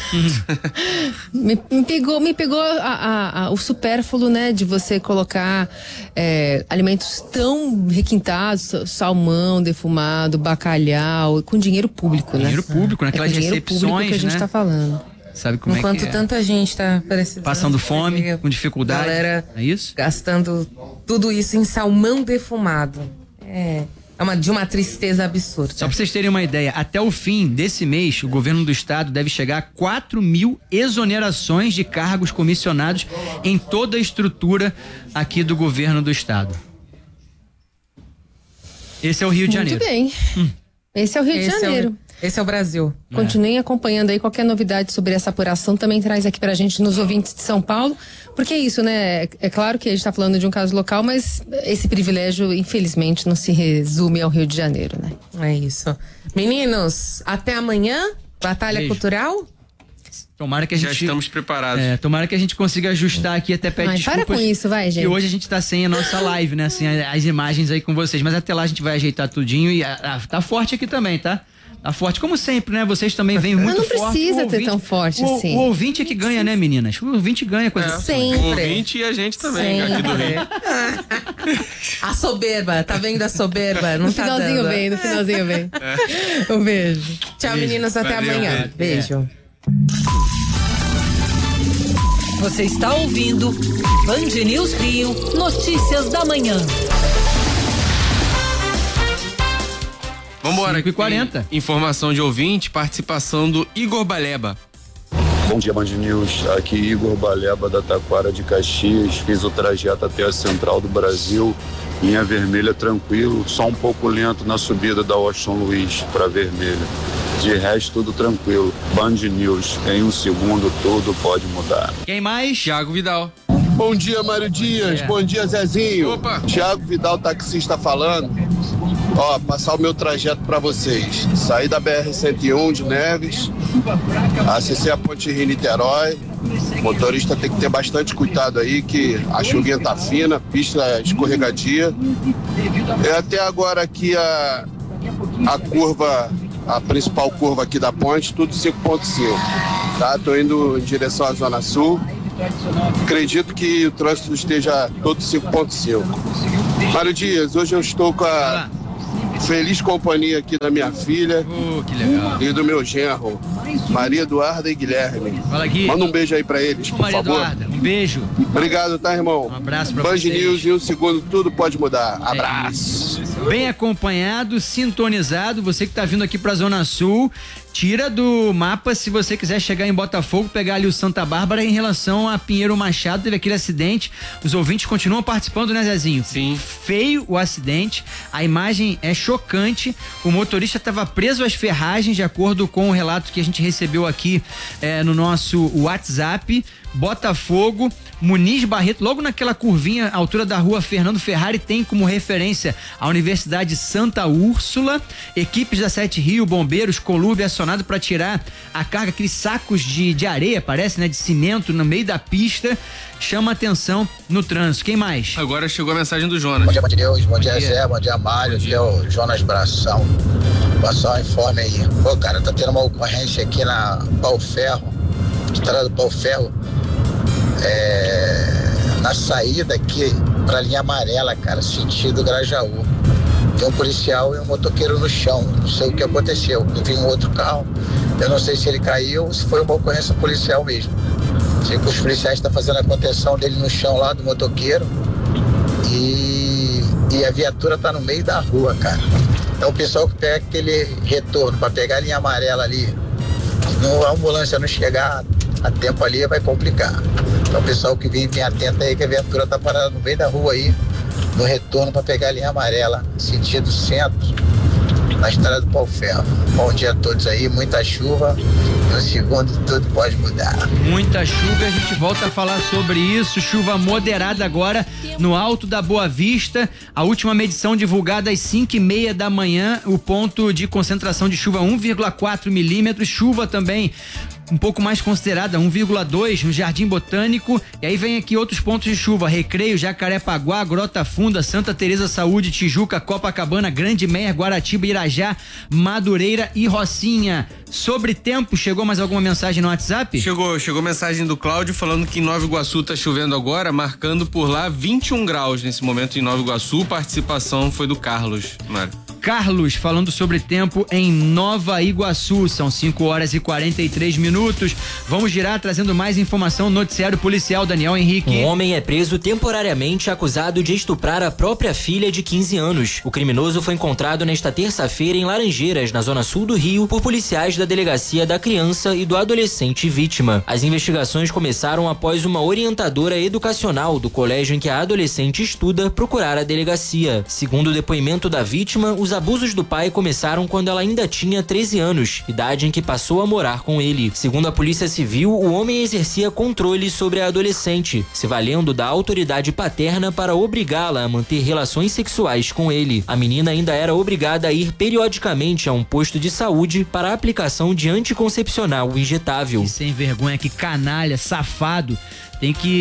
me, me pegou, me pegou a, a, a, o supérfluo, né? De você colocar é, alimentos tão requintados, salmão defumado, bacalhau, com dinheiro público, dinheiro né? Dinheiro público, naquelas é dinheiro recepções, público que a gente né? tá falando. Sabe como Enquanto é que é? tanta gente tá precisando, passando fome, com dificuldade. Galera é isso? Gastando tudo isso em salmão defumado. É... É uma, de uma tristeza absurda. Só pra vocês terem uma ideia, até o fim desse mês, o governo do estado deve chegar a quatro mil exonerações de cargos comissionados em toda a estrutura aqui do governo do estado. Esse é o Rio de Janeiro. Muito bem. Hum. Esse é o Rio esse de Janeiro. É o, esse é o Brasil. Continuem é. acompanhando aí qualquer novidade sobre essa apuração, também traz aqui pra gente nos ouvintes de São Paulo, porque é isso, né? É claro que a gente tá falando de um caso local, mas esse privilégio, infelizmente, não se resume ao Rio de Janeiro, né? É isso. Meninos, até amanhã, Batalha Beijo. Cultural. Tomara que a gente... Já estamos preparados. É, tomara que a gente consiga ajustar aqui, até pede Ai, desculpas. para com isso, vai, gente. E hoje a gente tá sem a nossa live, né? Sem as imagens aí com vocês. Mas até lá a gente vai ajeitar tudinho e a, a, tá forte aqui também, tá? Tá forte, como sempre, né? Vocês também vêm muito forte. Mas não precisa forte. ter Ouvinte, tão forte o, assim. O ouvinte é que ganha, né, meninas? O ouvinte ganha coisa. É, sempre. O ouvinte e a gente também, sempre. aqui do Rio. A soberba, tá vendo a soberba? Não no tá finalzinho dando. vem, no finalzinho vem. É. Um beijo. Tchau, beijo. meninas, até Valeu, amanhã. beijo. Beijo. Você está ouvindo Band News Rio, notícias da manhã. Vambora, cinco e quarenta. Informação de ouvinte, participação do Igor Baleba. Bom dia, Band News. Aqui Igor Baleba, da Taquara de Caxias. Fiz o trajeto até a Central do Brasil. Linha vermelha tranquilo, só um pouco lento na subida da Washington Luiz para vermelha. De resto, tudo tranquilo. Band News, em um segundo tudo pode mudar. Quem mais? Thiago Vidal. Bom dia, Mário Dias. É. Bom dia, Zezinho. Opa. Thiago Vidal, taxista falando. Ó, passar o meu trajeto para vocês. Saí da B R cento e um de Neves, acessei a Ponte Rio-Niterói. Motorista tem que ter bastante cuidado aí, que a chuvinha tá fina, pista escorregadia. E até agora aqui a, a curva, a principal curva aqui da ponte, tudo cinco ponto cinco. Tá? Tô indo em direção à Zona Sul. Acredito que o trânsito esteja todo cinco ponto cinco. Mário Dias, hoje eu estou com a feliz companhia aqui da minha filha oh, que legal. E do meu genro, Maria Eduarda e Guilherme. Fala, Gui. Manda um beijo aí pra eles, por Maria favor. Eduarda, um beijo. Obrigado, tá, irmão? Um abraço pra Band vocês. News, em um segundo tudo pode mudar. Abraço. É bem acompanhado, sintonizado, você que tá vindo aqui pra Zona Sul, tira do mapa se você quiser chegar em Botafogo, pegar ali o Santa Bárbara. Em relação a Pinheiro Machado, teve aquele acidente, os ouvintes continuam participando, né, Zezinho? Sim. Feio o acidente, a imagem é chocante, o motorista estava preso às ferragens, de acordo com o relato que a gente recebeu aqui é, no nosso WhatsApp. Botafogo, Muniz Barreto, logo naquela curvinha, à altura da rua Fernando Ferrari, tem como referência a Universidade Santa Úrsula. Equipes da Sete Rio, bombeiros, Colúrbio acionado para tirar a carga, aqueles sacos de, de areia, parece, né, de cimento no meio da pista. Chama atenção no trânsito. Quem mais? Agora chegou a mensagem do Jonas. Bom dia, bom dia, Deus. Bom dia, Zé. Bom dia, Mário. Aqui é o Jonas Bração. Passar um informe aí. Pô, cara, tá tendo uma ocorrência aqui na Pau Ferro, estrada do Pau Ferro. É, na saída aqui pra linha amarela, cara, sentido Grajaú. Tem um policial e um motoqueiro no chão. Não sei o que aconteceu. Eu vi um outro carro. Eu não sei se ele caiu ou se foi uma ocorrência policial mesmo. Sei que os policiais estão fazendo a contenção dele no chão lá do motoqueiro. E, e a viatura tá no meio da rua, cara. Então o pessoal que pega aquele retorno pra pegar a linha amarela ali, se a ambulância não chegar a tempo ali, vai complicar. Então o pessoal que vem, vem atento aí, que a viatura tá parada no meio da rua aí, no retorno para pegar a linha amarela, sentido centro, na estrada do Pau Ferro. Bom dia a todos aí, muita chuva, no segundo tudo pode mudar. Muita chuva, a gente volta a falar sobre isso. Chuva moderada agora no Alto da Boa Vista. A última medição divulgada às cinco e meia da manhã, o ponto de concentração de chuva um vírgula quatro milímetros. Chuva também um pouco mais considerada, um vírgula dois no Jardim Botânico. E aí vem aqui outros pontos de chuva: Recreio, Jacarepaguá, Grota Funda, Santa Teresa Saúde, Tijuca, Copacabana, Grande Meia, Guaratiba, Irajá, Madureira e Rocinha. Sobre tempo, chegou mais alguma mensagem no WhatsApp? Chegou, chegou mensagem do Cláudio falando que em Nova Iguaçu tá chovendo agora, marcando por lá vinte e um graus nesse momento em Nova Iguaçu. Participação foi do Carlos, Mário. Carlos falando sobre tempo em Nova Iguaçu. São cinco horas e quarenta e três minutos. Vamos girar trazendo mais informação no noticiário policial. Daniel Henrique. Um homem é preso temporariamente acusado de estuprar a própria filha de quinze anos. O criminoso foi encontrado nesta terça-feira em Laranjeiras, na zona sul do Rio, por policiais da Delegacia da Criança e do Adolescente vítima. As investigações começaram após uma orientadora educacional do colégio em que a adolescente estuda procurar a delegacia. Segundo o depoimento da vítima, os abusos do pai começaram quando ela ainda tinha treze anos, idade em que passou a morar com ele. Segundo a Polícia Civil, o homem exercia controle sobre a adolescente, se valendo da autoridade paterna para obrigá-la a manter relações sexuais com ele. A menina ainda era obrigada a ir periodicamente a um posto de saúde para a aplicação de anticoncepcional injetável. Que sem vergonha, que canalha, safado. Tem que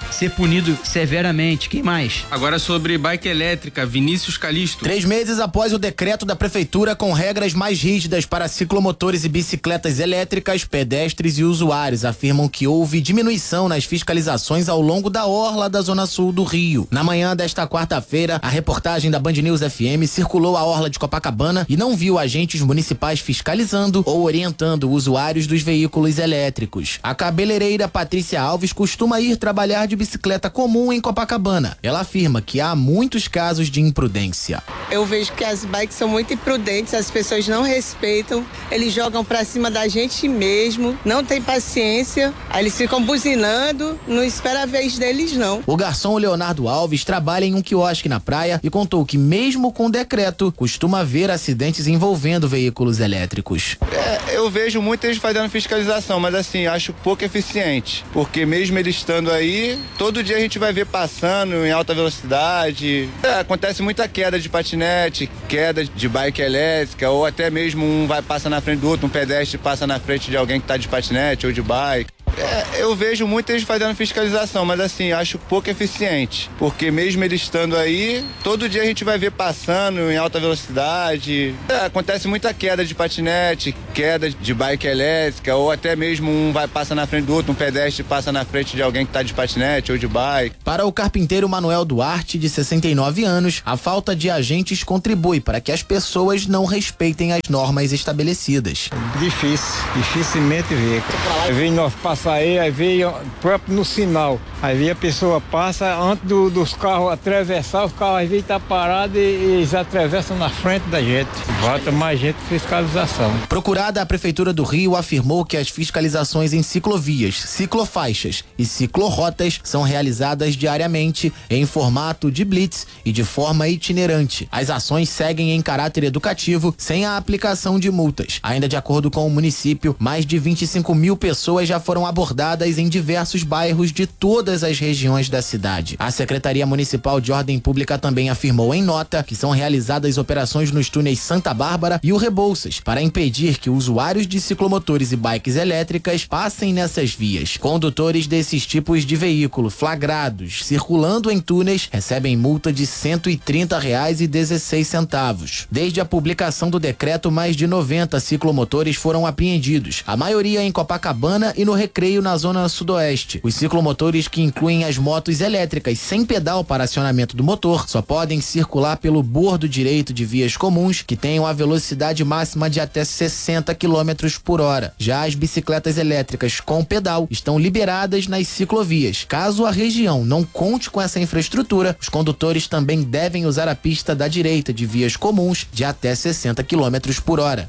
ser punido severamente. Quem mais? Agora sobre bike elétrica, Vinícius Calixto. Três meses após o decreto da prefeitura com regras mais rígidas para ciclomotores e bicicletas elétricas, pedestres e usuários afirmam que houve diminuição nas fiscalizações ao longo da orla da Zona Sul do Rio. Na manhã desta quarta-feira, a reportagem da Band News F M circulou a orla de Copacabana e não viu agentes municipais fiscalizando ou orientando usuários dos veículos elétricos. A cabeleireira Patrícia Alves costuma ir trabalhar de bicicleta comum em Copacabana. Ela afirma que há muitos casos de imprudência. Eu vejo que as bikes são muito imprudentes, as pessoas não respeitam, eles jogam pra cima da gente mesmo, não tem paciência, aí eles ficam buzinando, não espera a vez deles não. O garçom Leonardo Alves trabalha em um quiosque na praia e contou que mesmo com decreto, costuma haver acidentes envolvendo veículos elétricos. É, eu vejo muita gente fazendo fiscalização, mas assim, acho pouco eficiente, porque mesmo ele estando aí, todo dia a gente vai ver passando em alta velocidade. É, acontece muita queda de patinete, queda de bike elétrica, ou até mesmo um vai passa na frente do outro, um pedestre passa na frente de alguém que tá de patinete ou de bike. É, eu vejo muita gente fazendo fiscalização, mas assim, acho pouco eficiente, porque mesmo ele estando aí, todo dia a gente vai ver passando em alta velocidade. É, acontece muita queda de patinete, queda de bike elétrica, ou até mesmo um vai passa na frente do outro, um pedestre passa na frente de alguém que tá de patinete ou de bike. Para o carpinteiro Manuel Duarte, de sessenta e nove anos, a falta de agentes contribui para que as pessoas não respeitem as normas estabelecidas. Difícil, dificilmente ver. Aí vem nós passar aí, aí veio próprio no sinal. Aí vem a pessoa passa antes do, dos carros atravessar, os carros às vezes estão tá parados e, e eles atravessam na frente da gente. Bota mais gente fiscalização. Procurada, a Prefeitura do Rio afirmou que as fiscalizações em ciclovias, ciclofaixas e ciclorotas são realizadas diariamente em formato de blitz e de forma itinerante. As ações seguem em caráter educativo, sem a aplicação de multas. Ainda de acordo com o município, mais de vinte e cinco mil pessoas já foram abordadas em diversos bairros de todas as regiões da cidade. A Secretaria Municipal de Ordem Pública também afirmou em nota que são realizadas operações nos túneis Santa Bárbara e o Rebouças para impedir que usuários de ciclomotores e bikes elétricas passem nessas vias. Condutores desses tipos de veículo flagrados circulando em túneis recebem multa de cento e trinta reais e dezesseis centavos. Desde a publicação do decreto, mais de noventa ciclomotores foram apreendidos, a maioria em Copacabana e no Recreio, na zona sudoeste. Os ciclomotores, que incluem as motos elétricas sem pedal para acionamento do motor, só podem circular pelo bordo direito de vias comuns que tenham a velocidade máxima de até sessenta quilômetros por hora. Já as bicicletas elétricas com pedal estão liberadas nas ciclovias. Caso a região não conte com essa infraestrutura, os condutores também devem usar a pista da direita de vias comuns de até sessenta quilômetros por hora.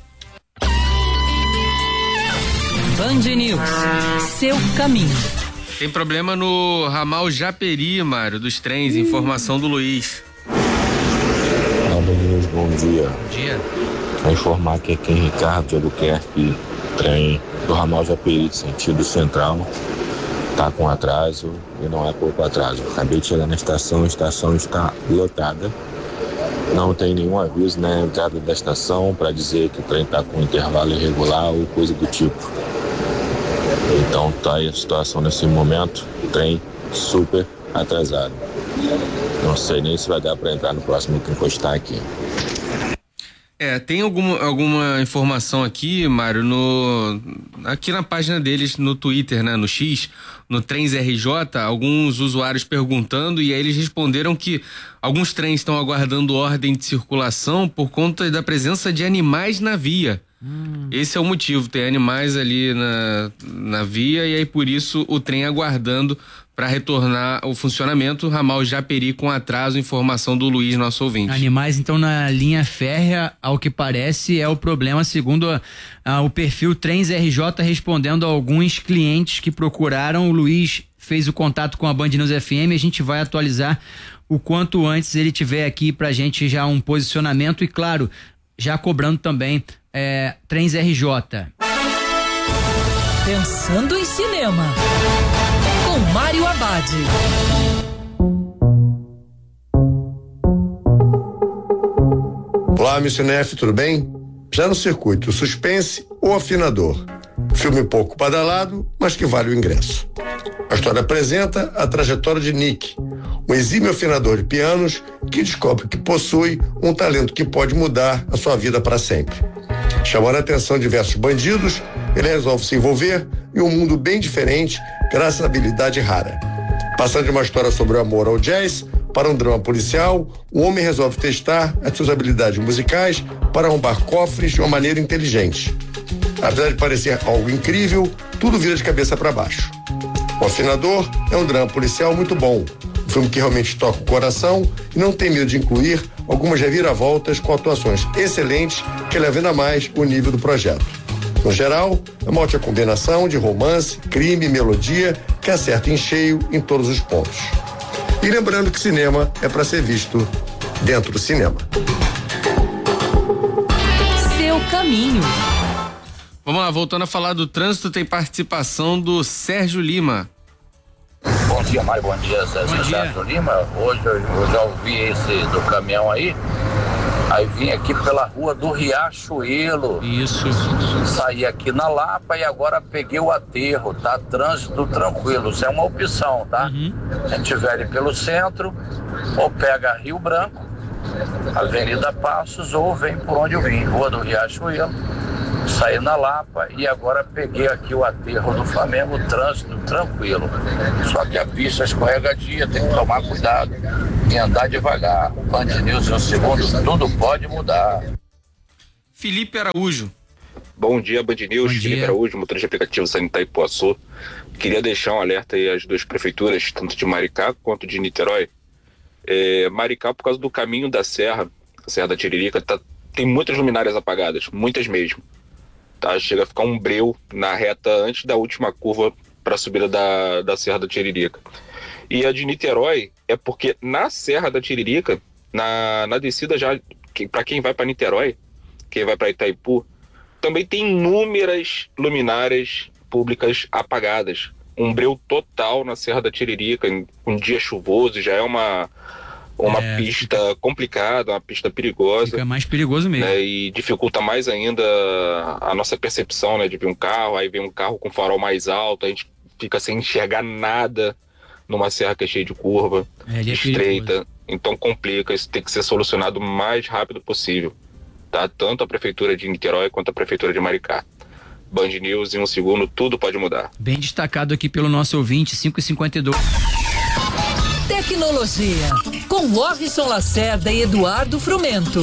Band News, seu caminho. Tem problema no ramal Japeri, Mário, dos trens. Informação do Luiz. Bom dia. Bom dia. Vou informar que aqui em Ricardo de Albuquerque, trem do ramal Japeri, sentido central, está com atraso e não é pouco atraso. Acabei de chegar na estação, a estação está lotada. Não tem nenhum aviso na entrada da estação para dizer que o trem está com intervalo irregular ou coisa do tipo. Então tá aí a situação nesse momento, trem super atrasado. Não sei nem se vai dar para entrar no próximo que encostar aqui. É, tem alguma, alguma informação aqui, Mário, no, aqui na página deles no Twitter, né, no X, no Trens R J, alguns usuários perguntando, e aí eles responderam que alguns trens estão aguardando ordem de circulação por conta da presença de animais na via. Hum. Esse é o motivo, tem animais ali na, na via, e aí por isso o trem aguardando para retornar ao funcionamento. Ramal Japeri com atraso, informação do Luiz, nosso ouvinte. Animais, então, na linha férrea, ao que parece, é o problema, segundo a, a, o perfil Trens R J, respondendo a alguns clientes que procuraram. O Luiz fez o contato com a Band News F M, a gente vai atualizar o quanto antes ele tiver aqui pra gente já um posicionamento e, claro, já cobrando também é, Trens R J. Pensando em cinema, com Mário Abad. Olá, meu cinef, tudo bem? Já no circuito, suspense ou afinador? Filme pouco badalado, mas que vale o ingresso. A história apresenta a trajetória de Nick, um exímio afinador de pianos que descobre que possui um talento que pode mudar a sua vida para sempre. Chamando a atenção de diversos bandidos, ele resolve se envolver em um mundo bem diferente graças à habilidade rara. Passando de uma história sobre o amor ao jazz para um drama policial, o homem resolve testar as suas habilidades musicais para arrombar cofres de uma maneira inteligente. Apesar de parecer algo incrível, tudo vira de cabeça para baixo. O Afinador é um drama policial muito bom, um filme que realmente toca o coração e não tem medo de incluir algumas reviravoltas com atuações excelentes que elevam ainda mais o nível do projeto. No geral, é uma ótima combinação de romance, crime e melodia que acerta em cheio em todos os pontos. E lembrando que cinema é para ser visto dentro do cinema. Seu caminho. Vamos lá, voltando a falar do trânsito, tem participação do Sérgio Lima. Bom dia, Mário, bom dia, Sérgio, Sérgio Lima. Hoje eu, eu já ouvi esse do caminhão aí, aí vim aqui pela rua do Riachuelo. Isso. Saí aqui na Lapa e agora peguei o aterro, tá? Trânsito tranquilo, isso é uma opção, tá? Uhum. Se a gente tiver ali pelo centro, ou pega Rio Branco, Avenida Passos, ou vem por onde eu vim, rua do Riachuelo. Saí na Lapa e agora peguei aqui o aterro do Flamengo, trânsito tranquilo. Só que a pista é escorregadia, tem que tomar cuidado e andar devagar. Band News no segundo, tudo pode mudar. Felipe Araújo. Bom dia, Band News. Bom Felipe dia. Araújo, motorista de aplicativo Sanitaí Itapuaçu. Queria deixar um alerta aí às duas prefeituras, tanto de Maricá quanto de Niterói. É, Maricá, por causa do caminho da Serra, a Serra da Tiririca, tá, tem muitas luminárias apagadas, muitas mesmo. Tá, chega a ficar um breu na reta antes da última curva para a subida da, da Serra da Tiririca. E a de Niterói é porque na Serra da Tiririca, na, na descida já, que, para quem vai para Niterói, quem vai para Itaipu, também tem inúmeras luminárias públicas apagadas. Um breu total na Serra da Tiririca, em um dia chuvoso, já é uma... uma é, pista fica... complicada, uma pista perigosa. Fica mais perigoso mesmo. Né, e dificulta mais ainda a nossa percepção, né, de ver um carro, aí vem um carro com farol mais alto, a gente fica sem enxergar nada numa serra que é cheia de curva, é, estreita, é então complica, isso tem que ser solucionado o mais rápido possível, tá? Tanto a Prefeitura de Niterói quanto a Prefeitura de Maricá. Band News, em um segundo, tudo pode mudar. Bem destacado aqui pelo nosso ouvinte, cinco e cinquenta e dois. Tecnologia, com Morrison Lacerda e Eduardo Frumento.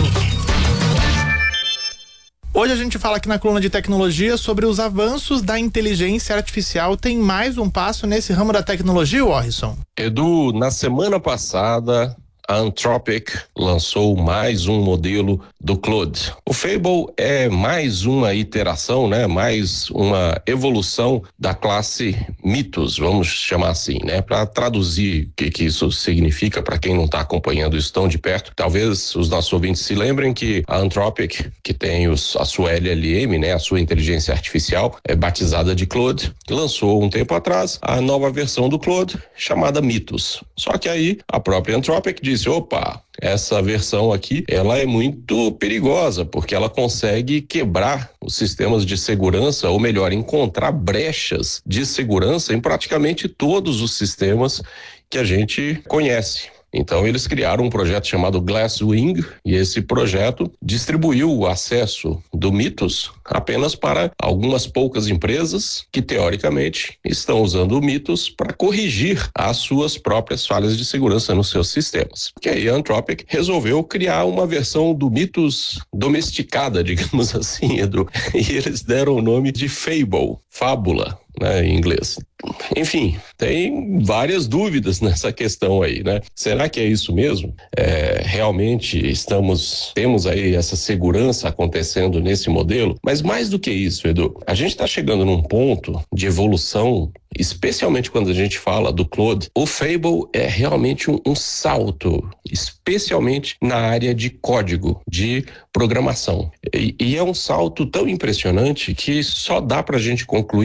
Hoje a gente fala aqui na coluna de tecnologia sobre os avanços da inteligência artificial. Tem mais um passo nesse ramo da tecnologia, Morrison? Edu, na semana passada, a Anthropic lançou mais um modelo do Claude. O Fable é mais uma iteração, né? Mais uma evolução da classe Mythos, vamos chamar assim, né? Para traduzir o que, que isso significa para quem não está acompanhando isso tão de perto. Talvez os nossos ouvintes se lembrem que a Anthropic, que tem os, a sua L L M, né? A sua inteligência artificial, é batizada de Claude, lançou um tempo atrás a nova versão do Claude chamada Mythos. Só que aí a própria Anthropic disse, opa, essa versão aqui, ela é muito perigosa, porque ela consegue quebrar os sistemas de segurança, ou melhor, encontrar brechas de segurança em praticamente todos os sistemas que a gente conhece. Então eles criaram um projeto chamado Glasswing, e esse projeto distribuiu o acesso do Mythos apenas para algumas poucas empresas que teoricamente estão usando o Mythos para corrigir as suas próprias falhas de segurança nos seus sistemas. Que aí a Anthropic resolveu criar uma versão do Mythos domesticada, digamos assim, Edu, e eles deram o nome de Fable, fábula, né, em inglês. Enfim, tem várias dúvidas nessa questão aí, né? Será que é isso mesmo? É, realmente estamos, temos aí essa segurança acontecendo nesse modelo? Mas mais do que isso, Edu, a gente está chegando num ponto de evolução, especialmente quando a gente fala do Claude. O Fable é realmente um, um salto, especialmente na área de código, de programação. E, e é um salto tão impressionante que só dá pra gente concluir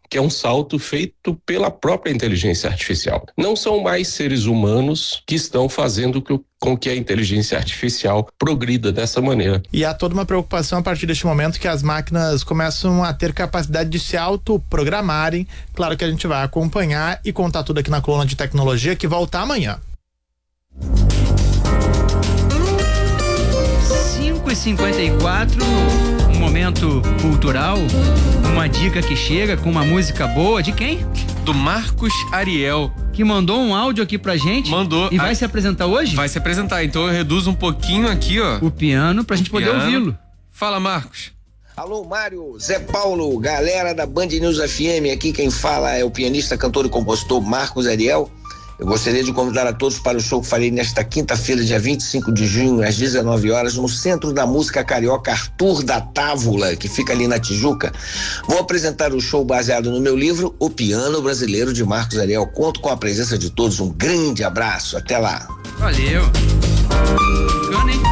que é um salto feito pela própria inteligência artificial. Não são mais seres humanos que estão fazendo que o com que a inteligência artificial progrida dessa maneira. E há toda uma preocupação a partir deste momento que as máquinas começam a ter capacidade de se autoprogramarem. Claro que a gente vai acompanhar e contar tudo aqui na coluna de tecnologia, que volta amanhã. cinco e cinquenta e quatro, um momento cultural, uma dica que chega com uma música boa. De quem? Do Marcos Ariel. Que mandou um áudio aqui pra gente. Mandou. E vai a... se apresentar hoje? Vai se apresentar, então eu reduzo um pouquinho aqui, ó. O piano pra o gente piano. poder ouvi-lo. Fala, Marcos. Alô, Mário, Zé Paulo, galera da Band News F M, aqui quem fala é o pianista, cantor e compositor Marcos Ariel. Eu gostaria de convidar a todos para o show que farei nesta quinta-feira, dia vinte e cinco de junho, às dezenove horas, no Centro da Música Carioca Arthur da Távola, que fica ali na Tijuca. Vou apresentar o show baseado no meu livro, O Piano Brasileiro, de Marcos Ariel. Conto com a presença de todos. Um grande abraço. Até lá. Valeu. Bacana, hein?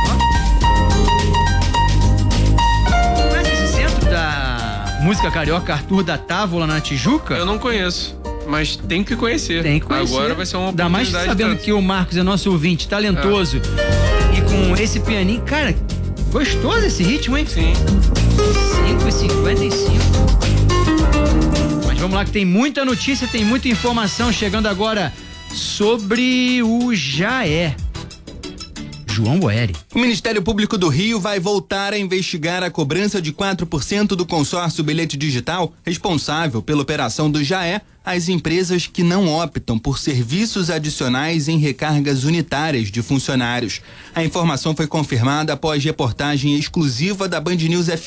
Ó. Conhece esse centro da Música Carioca Arthur da Távola, na Tijuca? Eu não conheço. Mas tem que conhecer. Tem que conhecer. Agora vai ser uma Ainda mais oportunidade. sabendo tanto. que o Marcos é nosso ouvinte, talentoso. É. E com esse pianinho, cara, gostoso esse ritmo, hein? Sim. cinco e cinquenta e cinco. Mas vamos lá que tem muita notícia, tem muita informação chegando agora sobre o Jaé. João Boeri. O Ministério Público do Rio vai voltar a investigar a cobrança de quatro por cento do consórcio Bilhete Digital, responsável pela operação do Jaé, às empresas que não optam por serviços adicionais em recargas unitárias de funcionários. A informação foi confirmada após reportagem exclusiva da Band News F M.